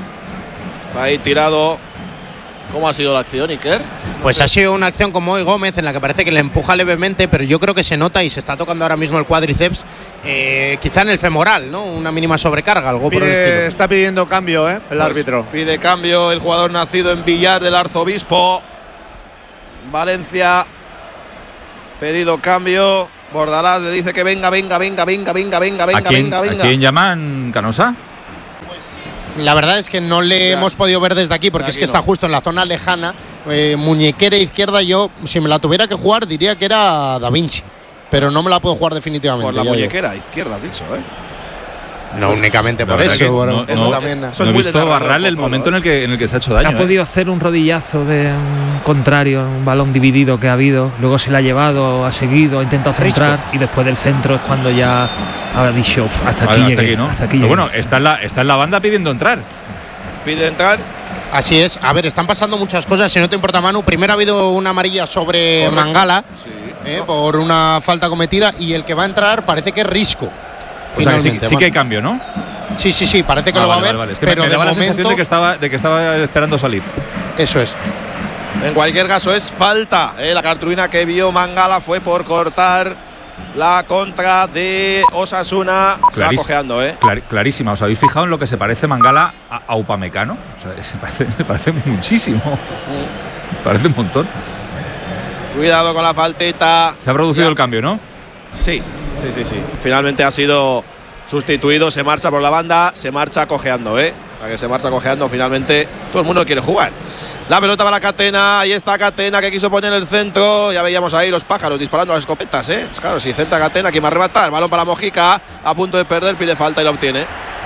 Ahí tirado. ¿Cómo ha sido la acción, Iker? Pues ha sido una acción como hoy Gómez, en la que parece que le empuja levemente, pero yo creo que se nota y se está tocando ahora mismo el cuádriceps, quizá en el femoral, ¿no? Una mínima sobrecarga, algo por el estilo. Está pidiendo cambio, el árbitro. Pide cambio el jugador nacido en Villar del Arzobispo. Valencia. Pedido cambio. Bordalás le dice que venga. ¿A quién llaman, Canosa? La verdad es que no le hemos podido ver desde aquí, porque es que está justo en la zona lejana, muñequera izquierda. Yo, si me la tuviera que jugar, diría que era Da Vinci, pero no me la puedo jugar definitivamente. Por la muñequera izquierda, has dicho, No únicamente por eso. Eso también. Eso es muy visto Barral el momento en el que se ha hecho daño. Ha podido hacer un rodillazo de un contrario, un balón dividido que ha habido. Luego se la ha llevado, ha seguido, ha intentado centrar y después del centro es cuando ya ha dicho hasta aquí llegué. Hasta aquí Pero bueno, está en la banda pidiendo entrar. Pide entrar. Así es. A ver, están pasando muchas cosas. Si no te importa, Manu, primero ha habido una amarilla sobre Mangala por una falta cometida, y el que va a entrar parece que es Risco. Finalmente, sí que hay cambio, ¿no? Sí, parece que lo va a haber, Es que pero me de daba la momento sensación de que estaba esperando salir. Eso es. En cualquier caso es falta. La cartulina que vio Mangala fue por cortar la contra de Osasuna. Se va cojeando, Clarísima. ¿Os habéis fijado en lo que se parece Mangala a Upamecano? O sea, se parece muchísimo. Parece un montón. Cuidado con la faltita. Se ha producido el cambio, ¿no? Sí. Finalmente ha sido sustituido, se marcha por la banda, se marcha cojeando, Para que se marcha cojeando, finalmente todo el mundo quiere jugar. La pelota para Catena, ahí está Catena que quiso poner el centro, ya veíamos ahí los pájaros disparando las escopetas, Pues claro, si centra Catena, ¿quién va a rematar? Balón para Mojica, a punto de perder, pide falta y la obtiene.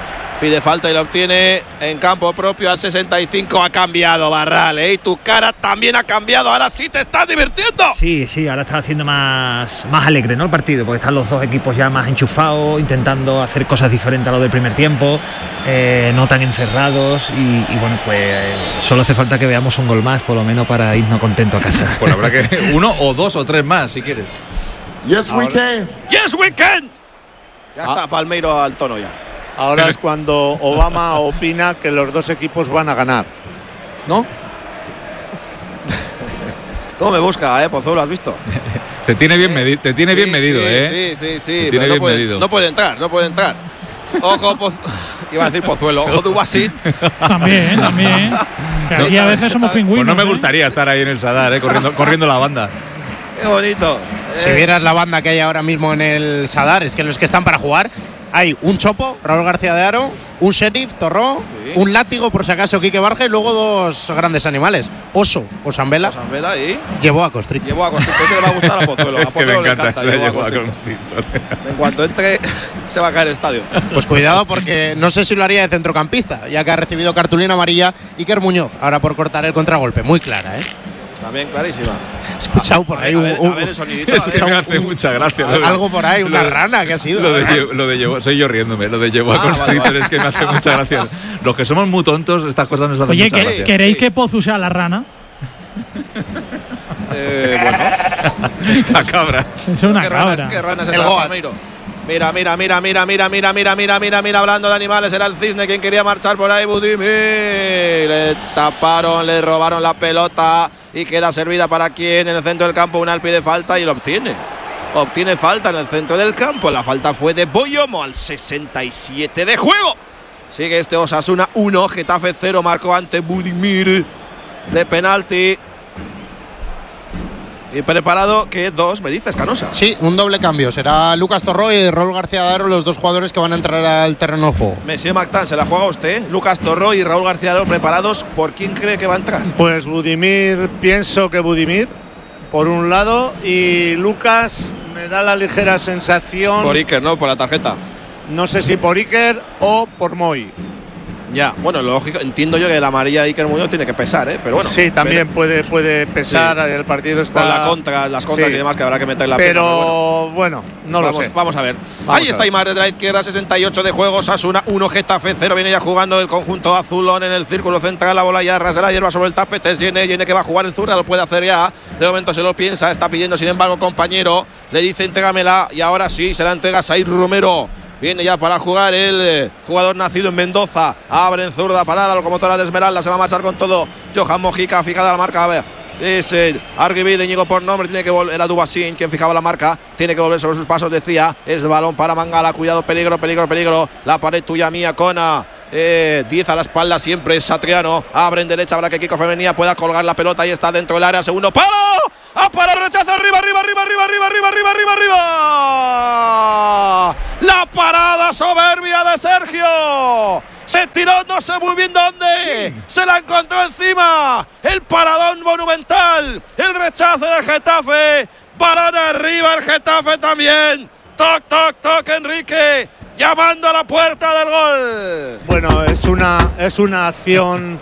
En campo propio al 65. Ha cambiado Barral, y tu cara también ha cambiado. Ahora sí te estás divirtiendo. Sí, ahora está haciendo más alegre, ¿no? El partido, porque están los dos equipos ya más enchufados, intentando hacer cosas diferentes a lo del primer tiempo, no tan encerrados y bueno, pues solo hace falta que veamos un gol más, por lo menos, para irnos contentos a casa. Pues habrá que uno o dos o tres más, si quieres. Yes, we can. Ya está Palmeiro al tono ya. Ahora es cuando Obama opina que los dos equipos van a ganar, ¿no? ¿Cómo me busca, Pozuelo? ¿Has visto? Te tiene bien medido, Sí. No puede entrar. Ojo, iba a decir Pozuelo. Ojo, Dubasín. También. Que aquí a veces somos pingüinos. Pues no me gustaría estar ahí en el Sadar, corriendo la banda. Qué bonito. Si vieras la banda que hay ahora mismo en el Sadar, es que los que están para jugar, hay un Chopo, Raúl García de Haro, un Sheriff, Torró, un Látigo, por si acaso, Quique Barja, y luego dos grandes animales, Oso o Sambela. Y llevó a Constrictor. Ese le va a gustar a Pozuelo. Es que me encanta. Llevó a Constrictor. En cuanto entre, se va a caer el estadio. Pues cuidado, porque no sé si lo haría de centrocampista, ya que ha recibido cartulina amarilla Iker Muñoz, ahora por cortar el contragolpe. Muy clara, También clarísima. He escuchado por ahí a ver el sonidito. Me hace mucha gracia. Algo por ahí, una rana que ha sido. Lo de llevó, soy yo riéndome, lo de llevó a Constrictor es que me hace mucha gracia. Los que somos muy tontos, estas cosas nos hacen mucha gracia. ¿Queréis que Pozu sea la rana? Bueno. La cabra. Es una cabra. ¿Qué rana es esa, Palmeiro? Mira, hablando de animales, era el cisne quien quería marchar por ahí, Budimir. Le taparon, le robaron la pelota y queda servida para quien en el centro del campo. Unal pide falta y lo obtiene. Obtiene falta en el centro del campo. La falta fue de Boyomo al 67 de juego. Sigue este Osasuna 1, Getafe 0, marcó ante Budimir de penalti. Y preparado que dos, me dices, Canosa. Sí, un doble cambio. Será Lucas Torró y Raúl García Daro los dos jugadores que van a entrar al terreno de juego. Monsieur Mactan, ¿se la juega usted? Lucas Torró y Raúl García Daro preparados. ¿Por quién cree que va a entrar? Pues Budimir, pienso que Budimir, por un lado, y Lucas me da la ligera sensación. Por Iker, ¿no? Por la tarjeta. No sé si por Iker o por Moy. Ya, bueno, lógico, entiendo yo que la amarilla de Iker Muñoz tiene que pesar, pero bueno. Sí, también puede pesar, el partido está… Con las contras y demás que habrá que meter la pierna. Pero bueno, no lo sé. Vamos a ver. Ahí está Aimar desde la izquierda, 68 de juego, Osasuna 1, Getafe 0, viene ya jugando el conjunto azulón en el círculo central, la bola ya ras de la hierba sobre el tapete, es Yene que va a jugar en zurda, lo puede hacer ya, de momento se lo piensa, está pidiendo sin embargo compañero, le dice entrégamela y ahora sí, se la entrega Said Romero. Viene ya para jugar el jugador nacido en Mendoza. Abre en zurda para la locomotora de Esmeralda. Se va a marchar con todo. Johan Mojica, fijada la marca. A ver, es Arguibi de Íñigo por nombre. Tiene que volver. Era Dubasín quien fijaba la marca. Tiene que volver sobre sus pasos. Decía. Es balón para Mangala. Cuidado, peligro. La pared tuya mía, Cona. 10 a la espalda siempre. Satriano. Abre en derecha para que Kiko Femenía pueda colgar la pelota. Ahí está dentro del área. Segundo palo. ¡A para rechaza! ¡Arriba! La parada soberbia de Sergio. Se tiró, no sé muy bien dónde. Se la encontró encima. El paradón monumental. El rechazo del Getafe. Balón arriba el Getafe también. Toc, toc, toc, Enrique. Llamando a la puerta del gol. Bueno, es una acción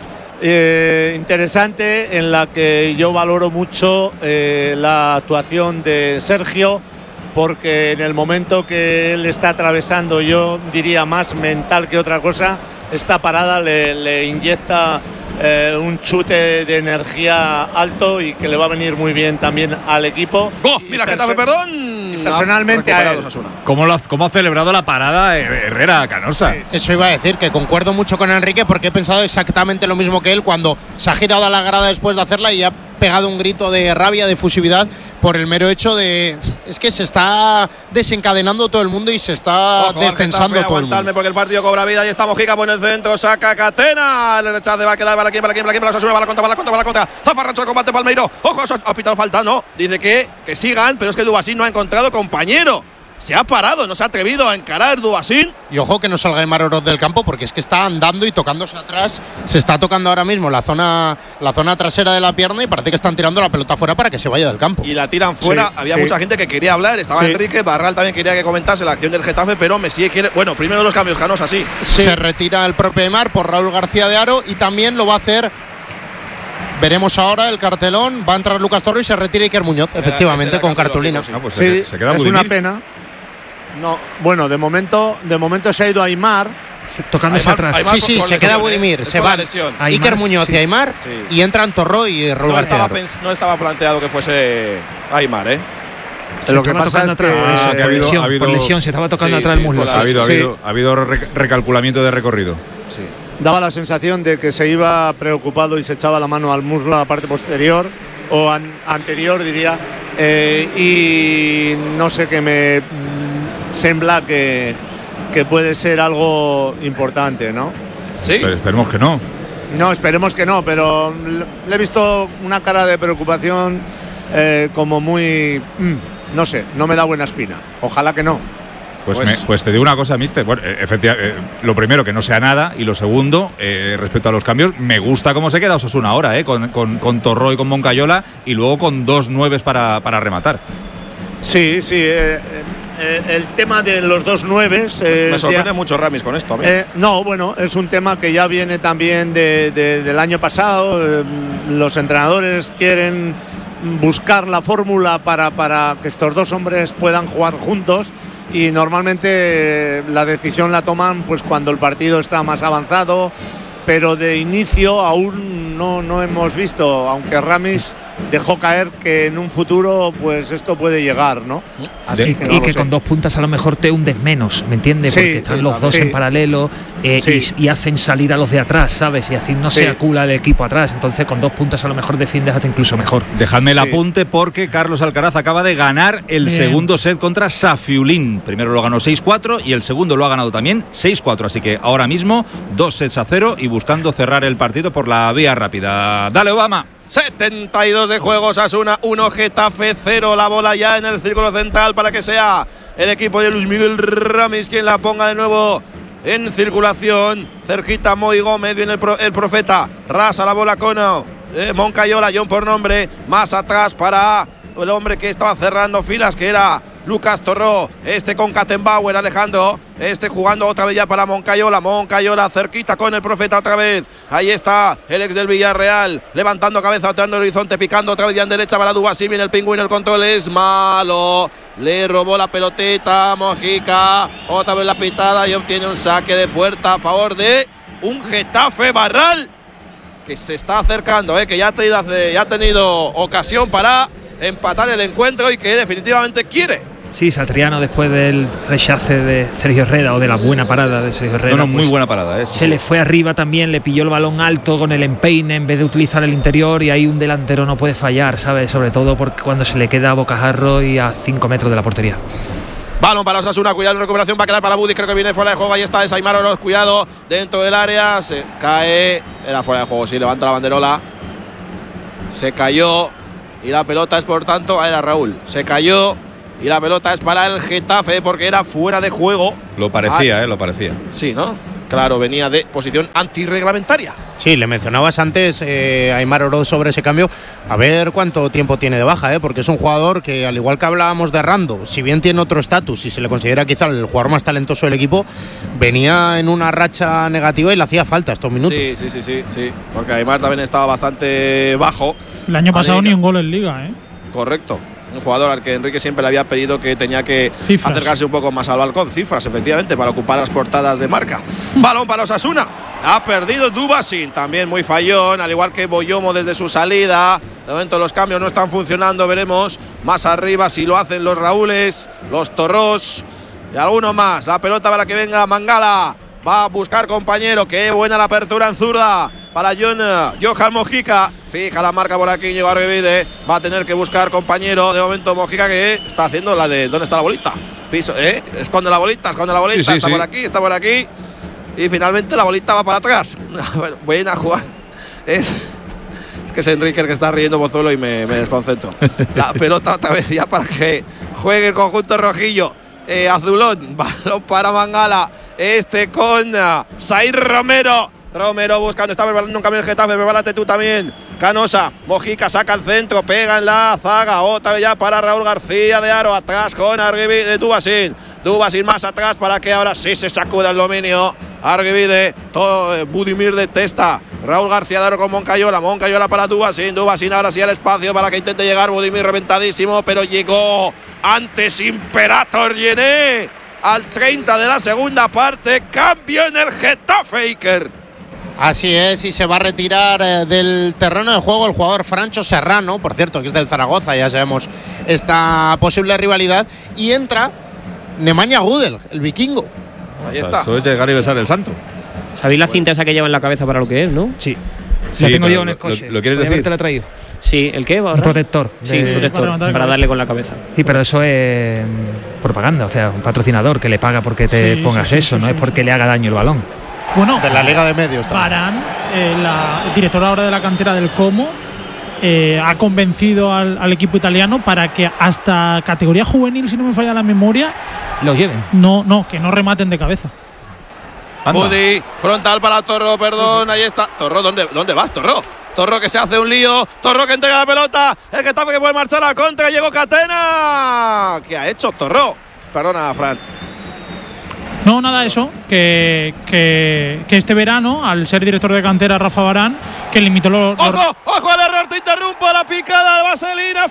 interesante en la que yo valoro mucho la actuación de Sergio, porque en el momento que él está atravesando, yo diría más mental que otra cosa, esta parada le inyecta un chute de energía alto y que le va a venir muy bien también al equipo. Mira, Getafe, perdón. Personalmente a él. ¿Cómo ha celebrado la parada Herrera Canosa? Sí. Eso iba a decir, que concuerdo mucho con Enrique, porque he pensado exactamente lo mismo que él cuando se ha girado a la grada después de hacerla y ha pegado un grito de rabia, de fusividad, por el mero hecho de… Es que se está desencadenando todo el mundo y se está descensando todo el mundo. Porque el partido cobra vida y está Mojica por el centro, saca Catena, el rechace va a quedar para quién, la Osasuna, va la contra. Zafarrancho de combate Palmeiro, ojo, ha pitado falta, no, dice que sigan, pero es que Dubasín no ha encontrado compañero. Se ha parado, no se ha atrevido a encarar Dubasín. Y ojo que no salga Aimar Oroz del campo, porque es que está andando y tocándose atrás. Se está tocando ahora mismo la zona trasera de la pierna y parece que están tirando la pelota fuera para que se vaya del campo. Y la tiran fuera. Había mucha gente que quería hablar. Estaba Enrique, Barral también quería que comentase la acción del Getafe, pero Messi quiere… Bueno, primero los cambios, Canosa, sí. Se retira el propio Aimar por Raúl García de Haro y también lo va a hacer… Veremos ahora el cartelón. Va a entrar Lucas Torro y se retira Iker Muñoz, efectivamente, con cartulina. Pues sí, se queda es una pena. No, bueno, de momento se ha ido Aimar. Tocándose atrás. Sí, se queda Budimir, se va Iker Muñoz y Aimar, y entran Torro y Raúl García. No estaba planteado que fuese Aimar, Lo que pasa es que por lesión se estaba tocando atrás el muslo. Ha habido recalculamiento de recorrido. Sí. Daba la sensación de que se iba preocupado y se echaba la mano al muslo, a la parte posterior o anterior, diría, y no sé, que me sembla que puede ser algo importante, ¿no? Sí. Pero esperemos que no. No, esperemos que no, pero le he visto una cara de preocupación como muy… no sé, no me da buena espina. Ojalá que no. Pues te digo una cosa, mister. Bueno, efectivamente, lo primero, que no sea nada, y lo segundo, respecto a los cambios, me gusta cómo se queda Osasuna ahora, con Torró y con Moncayola, y luego con 2 9 para rematar. Sí, el tema de los 2 9 me sorprende mucho Ramis con esto. No, bueno, es un tema que ya viene también del año pasado. Los entrenadores quieren buscar la fórmula para que estos 2 hombres puedan jugar juntos, y normalmente la decisión la toman pues cuando el partido está más avanzado, pero de inicio aún no hemos visto, aunque Ramis dejó caer que en un futuro pues esto puede llegar, ¿no? Así que no, y que con 2 puntas a lo mejor te hundes menos, ¿me entiendes? Porque están los dos en paralelo y hacen salir a los de atrás, ¿sabes? Y así no se acula el equipo atrás. Entonces con 2 puntas a lo mejor defiendes hasta incluso mejor. Dejadme el apunte, porque Carlos Alcaraz acaba de ganar el segundo set contra Safiullín. Primero lo ganó 6-4 y el segundo lo ha ganado también 6-4. Así que ahora mismo 2-0 y buscando cerrar el partido por la vía rápida. Dale, Obama. 72 de juego, Osasuna 1, Getafe 0. La bola ya en el círculo central para que sea el equipo de Luis Miguel Ramis quien la ponga de nuevo en circulación. Cerquita Moy Gómez, viene el profeta. Rasa la bola con Moncayola, John por nombre. Más atrás para el hombre que estaba cerrando filas, que era Lucas Torró, con Kattenbauer, Alejandro, jugando otra vez ya para Moncayola cerquita con el profeta otra vez, ahí está el ex del Villarreal, levantando cabeza, oteando el horizonte, picando otra vez ya en derecha para Dubasín, viene el pingüino, el control es malo, le robó la peloteta Mojica, otra vez la pitada y obtiene un saque de puerta a favor de un Getafe Barral, que se está acercando, que ya ha tenido ocasión para empatar el encuentro y que definitivamente quiere. Sí, Satriano, después del rechace de Sergio Herrera, o de la buena parada de Sergio Herrera, muy buena parada, se le fue arriba también, le pilló el balón alto con el empeine en vez de utilizar el interior, y ahí un delantero no puede fallar, ¿sabes? Sobre todo porque cuando se le queda a bocajarro y a 5 metros de la portería. Balón para Osasuna, cuidado, recuperación va a quedar para Budi, creo que viene fuera de juego, ahí está Aimar Oroz, cuidado, dentro del área, se cae, era fuera de juego, sí, levanta la banderola, se cayó, y la pelota es, por tanto, era Raúl, se cayó, y la pelota es para el Getafe porque era fuera de juego. Lo parecía, lo parecía. Sí, ¿no? claro, venía de posición antirreglamentaria. Sí, le mencionabas antes a Aimar Oroz sobre ese cambio. A ver cuánto tiempo tiene de baja, porque es un jugador que, al igual que hablábamos de Rando, si bien tiene otro estatus y se le considera quizá el jugador más talentoso del equipo, venía en una racha negativa y le hacía falta estos minutos. Sí, porque Aimar también estaba bastante bajo. El año pasado ni un gol en Liga, Correcto. Un jugador al que Enrique siempre le había pedido que tenía que acercarse un poco más al balcón. Cifras, efectivamente, para ocupar las portadas de marca. Balón para Osasuna. Ha perdido Dubasin, también muy fallón, al igual que Boyomo desde su salida. De momento los cambios no están funcionando, veremos más arriba si lo hacen los Raúles, los Torros y alguno más. La pelota para que venga Mangala. Va a buscar compañero. Qué buena la apertura en zurda para Johan Mojica. Fija la marca por aquí, llegó Argivide. Va a tener que buscar compañero. De momento Mojica, que está haciendo la de ¿dónde está la bolita? Piso, esconde la bolita. Está por aquí. Y finalmente la bolita va para atrás. Bueno, buena jugada. Es que es Enrique el que está riendo Pozuelo y me desconcentro. La pelota otra vez ya para que juegue el conjunto rojillo. Azulón, balón para Mangala. Con Sair Romero. Romero buscando, está preparando un cambio el Getafe, prepárate tú también. Canosa, Mojica saca el centro, pega en la zaga, otra vez ya para Raúl García de Aro, atrás con Argivide de Dubasin más atrás para que ahora sí se sacuda el dominio. Argivide, Budimir de Testa, Raúl García de Aro con Moncayola para Dubasin ahora sí al espacio para que intente llegar. Budimir reventadísimo, pero llegó antes Imperator Llené al 30 de la segunda parte. Cambio en el Getafe, Iker. Así es, y se va a retirar del terreno de juego el jugador Francho Serrano, por cierto, que es del Zaragoza, ya sabemos esta posible rivalidad, y entra Nemanja Gudel, el vikingo. Ahí está. Eso es llegar y besar el santo. ¿Sabéis la cinta esa que lleva en la cabeza para lo que es, no? Sí. La tengo yo en el coche. ¿Lo quieres decir? ¿Te la he traído? Sí, ¿el qué? Un protector. Sí, un protector para darle con la cabeza. Sí, pero eso es propaganda, o sea, un patrocinador que le paga porque te pongas eso, no es porque le haga daño el balón. Bueno, de la Liga de Medios también. Barán, la directora ahora de la cantera del Como, ha convencido al equipo italiano para que hasta categoría juvenil, si no me falla la memoria, lo lleven. No, que no rematen de cabeza. Budi, frontal para Torro, perdón, ahí está. Torro, ¿dónde vas, Torro? Torro que se hace un lío, Torro que entrega la pelota, el Getafe que puede marchar a la contra, llegó Catena. ¿Qué ha hecho Torro? Perdona, Fran. No, nada, eso, que este verano, al ser director de cantera Rafa Barán, que limitó los… ¡Ojo al error! ¡Te interrumpo! La picada de Vaselina,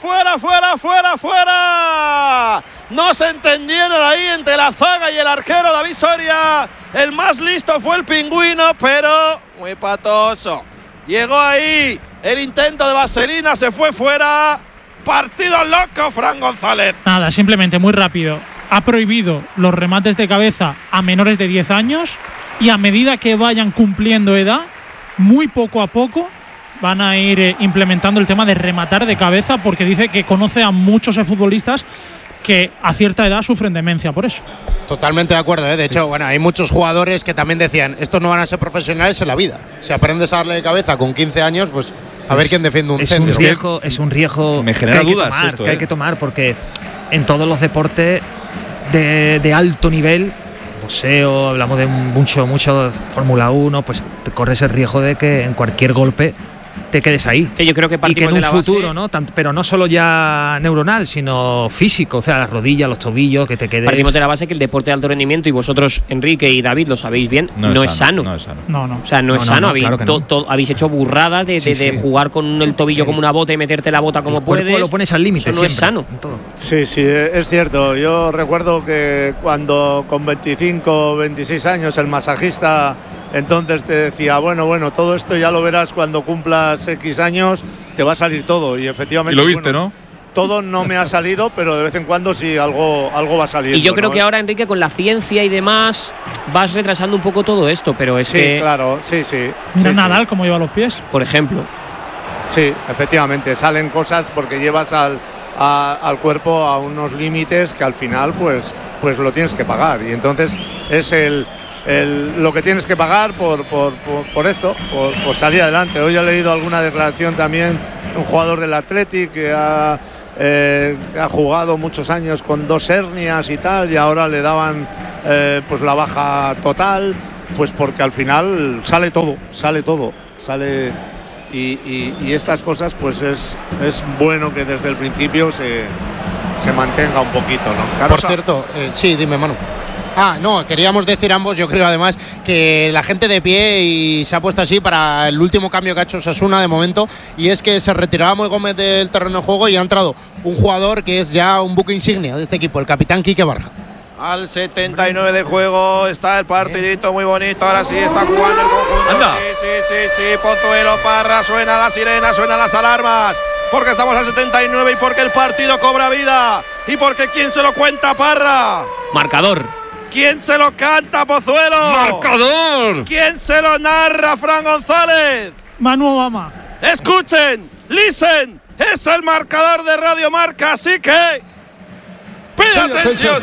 fuera. No se entendieron ahí entre la zaga y el arquero David Soria. El más listo fue el pingüino, pero muy patoso. Llegó ahí el intento de Vaselina, se fue fuera. Partido loco, Fran González. Nada, simplemente muy rápido. Ha prohibido los remates de cabeza a menores de 10 años y a medida que vayan cumpliendo edad, muy poco a poco van a ir implementando el tema de rematar de cabeza, porque dice que conoce a muchos futbolistas que a cierta edad sufren demencia por eso. Totalmente de acuerdo, De hecho, bueno, hay muchos jugadores que también decían, estos no van a ser profesionales en la vida. Si aprendes a darle de cabeza con 15 años, pues a ver quién defiende un centro. Es un riesgo Me genera dudas que hay que tomar, porque en todos los deportes de alto nivel, boxeo, hablamos de mucho Fórmula 1, pues te corres el riesgo de que en cualquier golpe te quedes ahí. Sí, yo creo que y que en un futuro, base, ¿no? Pero no solo ya neuronal, sino físico, o sea, las rodillas, los tobillos, que te quedes… Partimos de la base que el deporte de alto rendimiento, y vosotros, Enrique y David, lo sabéis bien, no es sano. No. O sea, no es sano. Claro que no. Habéis hecho burradas de jugar con el tobillo como una bota y meterte la bota como puedes. Lo pones al límite. Eso no es sano. Sí, es cierto. Yo recuerdo que cuando con 25 o 26 años el masajista entonces te decía, bueno, todo esto ya lo verás cuando cumplas X años, te va a salir todo. Y efectivamente… Y lo viste, ¿no? Todo no me ha salido, pero de vez en cuando sí algo va a salir. Y yo creo que ahora, Enrique, con la ciencia y demás, vas retrasando un poco todo esto, pero es que… Sí, claro, sí. Mira Nadal cómo lleva los pies. Por ejemplo. Sí, efectivamente, salen cosas porque llevas al cuerpo a unos límites que al final pues lo tienes que pagar. Y entonces es lo que tienes que pagar por esto, por salir adelante. Hoy he leído alguna declaración también de un jugador del Athletic que ha jugado muchos años con 2 hernias y tal, y ahora le daban pues la baja total. pues porque al final sale todo. Y estas cosas, pues es bueno que desde el principio se mantenga un poquito, ¿no? Por cierto, sí, dime, Manu. No, queríamos decir ambos, yo creo además que la gente de pie y se ha puesto así para el último cambio que ha hecho Osasuna de momento, y es que se retiraba Moy Gómez del terreno de juego y ha entrado un jugador que es ya un buque insignia de este equipo, el capitán Quique Barja. Al 79 de juego está el partidito muy bonito, ahora sí está jugando el conjunto. ¡Anda! Sí, Pozuelo, Parra, suena la sirena, suenan las alarmas, porque estamos al 79 y porque el partido cobra vida, y porque ¿quién se lo cuenta, Parra? Marcador. ¿Quién se lo canta, Pozuelo? ¡Marcador! ¿Quién se lo narra, Fran González? Manu Obama. Escuchen, listen, es el marcador de Radio Marca, así que pide atención.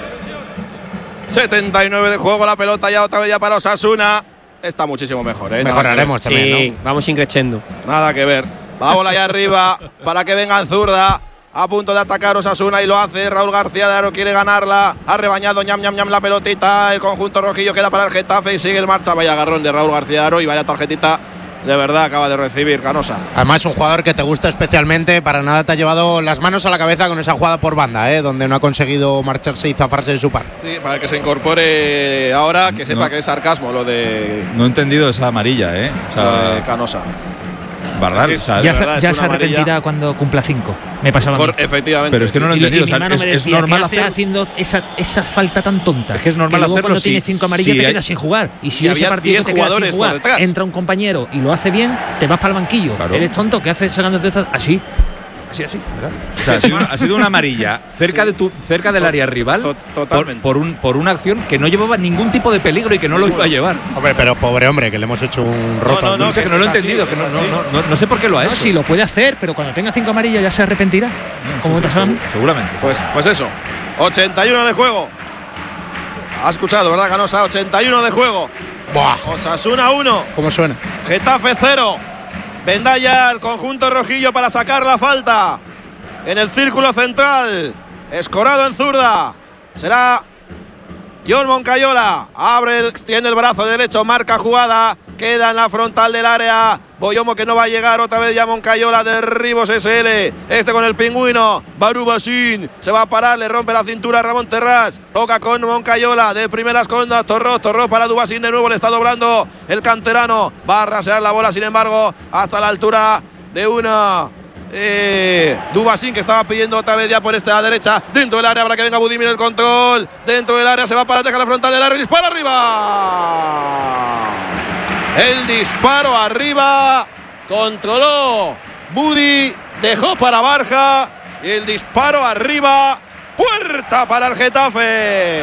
79 de juego, la pelota ya otra vez ya para Osasuna. Está muchísimo mejor, ¿eh? Mejoraremos también, sí, ¿no? Vamos increciendo. Nada que ver. La bola allá arriba para que vengan zurda. A punto de atacar Osasuna y lo hace. Raúl García de Aro quiere ganarla. Ha rebañado ñam la pelotita. El conjunto rojillo queda para el Getafe y sigue el marcha. Vaya agarrón de Raúl García de Aro y vaya tarjetita de verdad acaba de recibir Canosa. Además, un jugador que te gusta especialmente. Para nada te ha llevado las manos a la cabeza con esa jugada por banda, donde no ha conseguido marcharse y zafarse de su par. Sí, para que se incorpore ahora, que sepa que es sarcasmo lo de. No he entendido esa amarilla, O sea, de Canosa. Bardal, es ya se arrepentirá cuando cumpla 5. Me pasaba a mí. Efectivamente. Pero es que no lo he entendido. Y mi hermano me decía, es normal hacer haciendo esa falta tan tonta. Es que es normal que luego hacerlo. Cuando tienes 5 amarillas te quedas sin jugar. Y si ese partido te quedas sin jugar, entra un compañero y lo hace bien, te vas para el banquillo. Claro. Eres tonto, ¿qué haces sacándote así? Así, ¿verdad? O sea, ha sido una amarilla cerca del área rival. Totalmente. Por una acción que no llevaba ningún tipo de peligro y que no lo iba a llevar. Hombre, pero pobre hombre, que le hemos hecho un roto. No, que no lo he entendido. No sé por qué lo ha hecho. Sí, lo puede hacer, pero cuando tenga 5 amarillas ya se arrepentirá. Como me pasaba a mí. Seguramente. Pues eso. 81 de juego. Ha escuchado, ¿verdad, Canosa? 81 de juego. Buah. Osasuna 1. ¿Cómo suena? Getafe 0. Vendrá ya el conjunto rojillo para sacar la falta. En el círculo central. Escorado en zurda. Será John Moncayola. Extiende el brazo derecho. Marca jugada. Queda en la frontal del área. Boyomo que no va a llegar. Otra vez ya Moncayola de Ribos SL. Con el pingüino. Barubasín. Se va a parar. Le rompe la cintura a Ramón Terrás. Toca con Moncayola. De primeras con Torró para Dubasín. De nuevo le está doblando el canterano. Va a rasear la bola, sin embargo, hasta la altura de una. Dubasín, que estaba pidiendo otra vez ya por esta derecha. Dentro del área para que venga Budimir el control. Dentro del área se va para dejar la frontal del área. Dispara arriba. El disparo arriba. Controló Budi. Dejó para Barja. Y el disparo arriba. Puerta para el Getafe.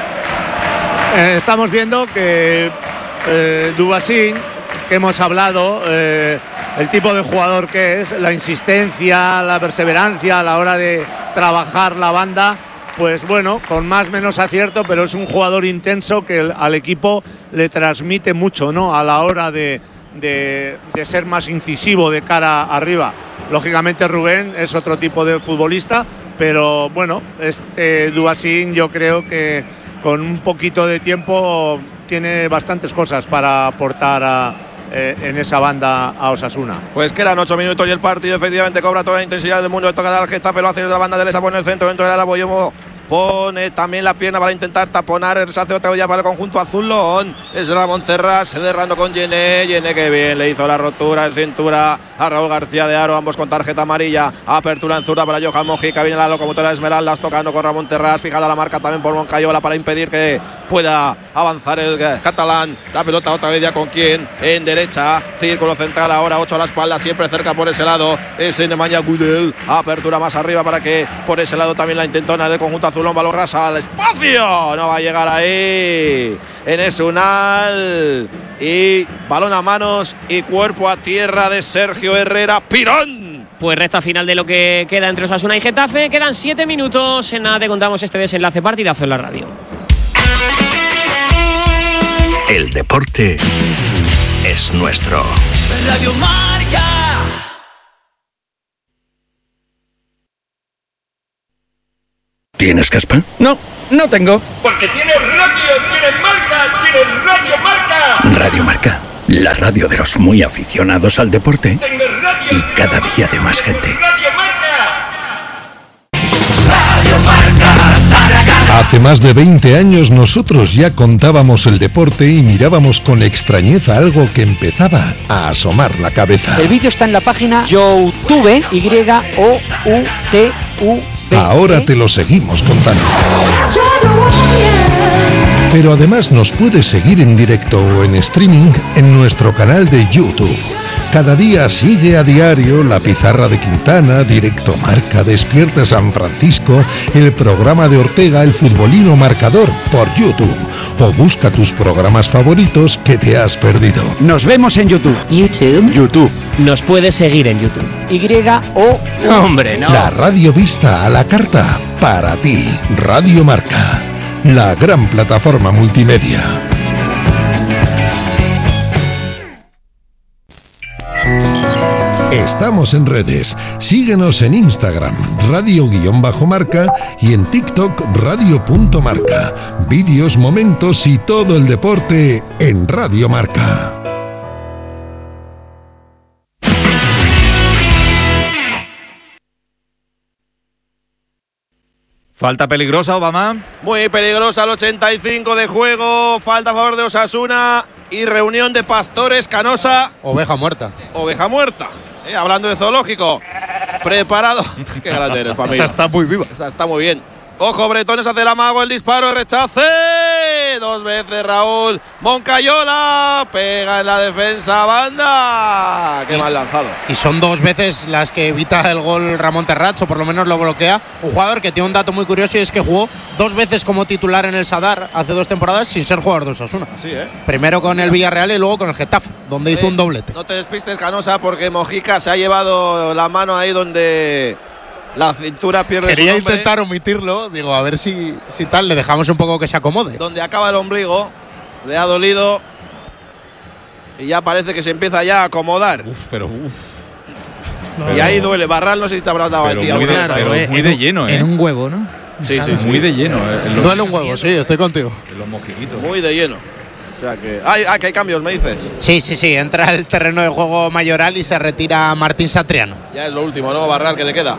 Estamos viendo que Dubasín, que hemos hablado, el tipo de jugador que es, la insistencia, la perseverancia a la hora de trabajar la banda, pues bueno, con más o menos acierto, pero es un jugador intenso que al equipo le transmite mucho, ¿no? A la hora de ser más incisivo de cara arriba. Lógicamente Rubén es otro tipo de futbolista, pero bueno, Dubasín yo creo que con un poquito de tiempo tiene bastantes cosas para aportar en esa banda a Osasuna. Pues quedan 8 minutos y el partido efectivamente cobra toda la intensidad del mundo. Toca al Getafe, lo hace desde la banda derecha, pone el centro dentro del área. Boyomo pone también la pierna para intentar taponar. Se hace otra vez ya para el conjunto azulón. Es Ramón Terrás cerrando con Yené. Yené que bien le hizo la rotura de cintura a Raúl García de Aro, ambos con tarjeta amarilla. Apertura en zurda para Johan Mojica. Viene la locomotora de Esmeraldas tocando con Ramón Terrás. Fijada la marca también por Moncayola para impedir que pueda avanzar el catalán. La pelota otra vez ya con quien en derecha. Círculo central ahora, 8 a la espalda, siempre cerca por ese lado. Es Nemanja Gudel. Apertura más arriba para que por ese lado también la intentona del conjunto azulón. Balón rasa al espacio. No va a llegar ahí Enes Unal. Y balón a manos y cuerpo a tierra de Sergio Herrera. ¡Pirón! Pues recta final de lo que queda entre Osasuna y Getafe. Quedan 7 minutos. En nada te contamos este desenlace, partidazo en la radio. El deporte es nuestro. Radio Marca. ¿Tienes caspa? No, no tengo. Porque tienes radio, tienes marca, tienes Tienes Radio Marca. Radio Marca, la radio de los muy aficionados al deporte y cada día de más gente. Hace más de 20 años nosotros ya contábamos el deporte y mirábamos con extrañeza algo que empezaba a asomar la cabeza. El vídeo está en la página YouTube, YOUTUV. Ahora te lo seguimos contando. Pero además nos puedes seguir en directo o en streaming en nuestro canal de YouTube. Cada día sigue a diario La Pizarra de Quintana, Directo Marca, Despierta San Francisco, el programa de Ortega, El Futbolino Marcador, por YouTube. O busca tus programas favoritos que te has perdido. Nos vemos en YouTube. YouTube. Nos puedes seguir en YouTube. Hombre, no. La radio vista a la carta para ti. Radio Marca, la gran plataforma multimedia. Estamos en redes. Síguenos en Instagram, radio_marca, y en TikTok, radio.marca. Vídeos, momentos y todo el deporte en Radio Marca. Falta peligrosa, Obama. Muy peligrosa, el 85 de juego. Falta a favor de Osasuna. Y reunión de Pastores, Canosa. Oveja muerta. Oveja muerta. Hablando de zoológico. Preparado. Qué grande eres, Pamela. Esa está muy viva. Esa está muy bien. Ojo, Bretones hace el amago, el disparo, el rechace. 2 veces Raúl Moncayola. Pega en la defensa, banda. Qué mal lanzado. Y son 2 veces las que evita el gol Ramón Terrats, o por lo menos lo bloquea. Un jugador que tiene un dato muy curioso, y es que jugó 2 veces como titular en el Sadar hace 2 temporadas sin ser jugador de Osasuna. Así, Primero con el Villarreal y luego con el Getafe, donde hizo un doblete. No te despistes, Canosa, porque Mojica se ha llevado la mano ahí donde la cintura pierde Quería su nombre. intentar omitirlo, digo, a ver si tal, le dejamos un poco que se acomode. Donde acaba el ombligo, le ha dolido y ya parece que se empieza ya a acomodar. Y ahí duele. Barral, no sé si te habrás dado a ti. Muy de lleno, En un huevo, ¿no? Sí, muy de lleno. Duele un huevo, sí, estoy contigo. En los mojiquitos. Muy de lleno. O sea que que hay cambios, me dices. Sí, entra el terreno de juego Mayoral y se retira Martín Satriano. Ya es lo último, ¿no? Barral, que le queda.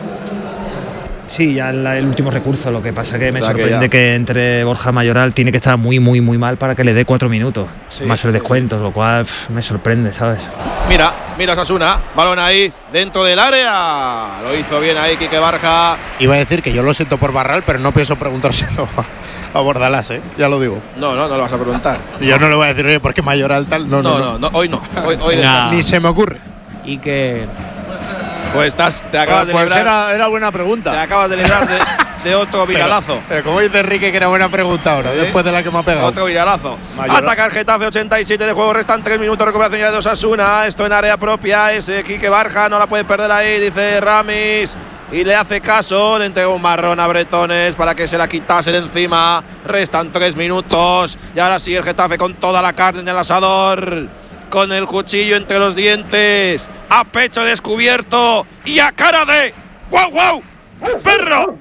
Sí, ya el último recurso. Lo que pasa que me sorprende que entre Borja Mayoral tiene que estar muy mal para que le dé 4 minutos. Más el descuento, lo cual me sorprende, ¿sabes? Mira Osasuna, balón ahí dentro del área. Lo hizo bien ahí Quique Barja. Iba a decir que yo lo siento por Barral, pero no pienso preguntárselo a Bordalás, ya lo digo. No lo vas a preguntar. Yo no le voy a decir, oye, ¿por qué Mayoral tal? No, hoy no. Hoy ni se me ocurre. Y que pues te acabas de librar. Era buena pregunta. Te acabas de librar de otro viralazo. Pero como dice Enrique que era buena pregunta ahora, después de la que me ha pegado. Otro viralazo. Ataca el Getafe, 87 de juego, restan 3 minutos, recuperación ya de Osasuna. Esto en área propia, ese Quique Barja no la puede perder ahí, dice Ramis. Y le hace caso, le entrega un marrón a Bretones para que se la quitase de encima. Restan 3 minutos. Y ahora sí el Getafe con toda la carne en el asador. Con el cuchillo entre los dientes. A pecho descubierto. Y a cara de ¡guau! ¡Perro!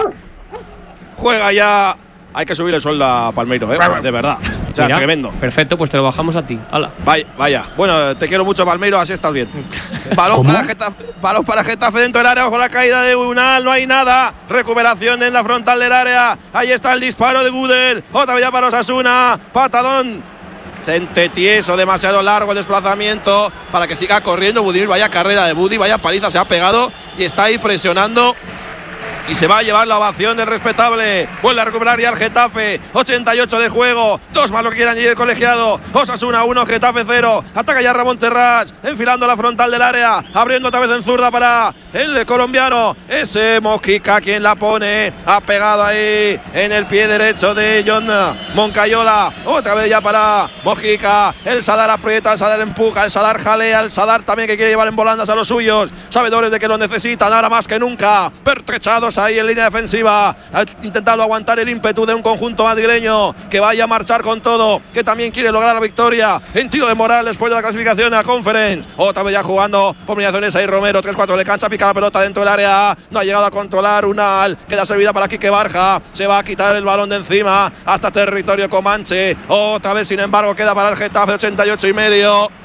Juega ya. Hay que subir el sueldo a Palmeiro, de verdad. O sea, tremendo. Perfecto, pues te lo bajamos a ti. ¡Hala! Vaya. Bueno, te quiero mucho, Palmeiro, así estás bien. Balón para Getafe dentro del área. Ojo la caída de Unal, no hay nada. Recuperación en la frontal del área. Ahí está el disparo de Gudel. Otra vez ya para Osasuna. Patadón. Cente tieso, demasiado largo el desplazamiento para que siga corriendo Budimir. Vaya carrera de Budi, vaya paliza se ha pegado y está ahí presionando. Y se va a llevar la ovación del respetable. Vuelve a recuperar ya el Getafe. 88 de juego. 2 más lo que quieran y el colegiado. Osasuna 1, Getafe 0. Ataca ya Ramón Terrats. Enfilando la frontal del área. Abriendo otra vez en zurda para el colombiano. Ese Mojica quien la pone. Ha pegado ahí en el pie derecho de John Moncayola. Otra vez ya para Mojica. El Sadar aprieta, el Sadar empuja, el Sadar jalea. El Sadar también que quiere llevar en volandas a los suyos. Sabedores de que lo necesitan ahora más que nunca. Pertrechados Carlos ahí en línea defensiva, ha intentado aguantar el ímpetu de un conjunto madrileño que vaya a marchar con todo, que también quiere lograr la victoria en tiro de moral después de la clasificación a Conference. Otra vez ya jugando por mediaciones ahí Romero, 3-4 de cancha, pica la pelota dentro del área, no ha llegado a controlar Unal, queda servida para Quique Barja, se va a quitar el balón de encima hasta territorio comanche. Otra vez, sin embargo, queda para el Getafe, 88,5.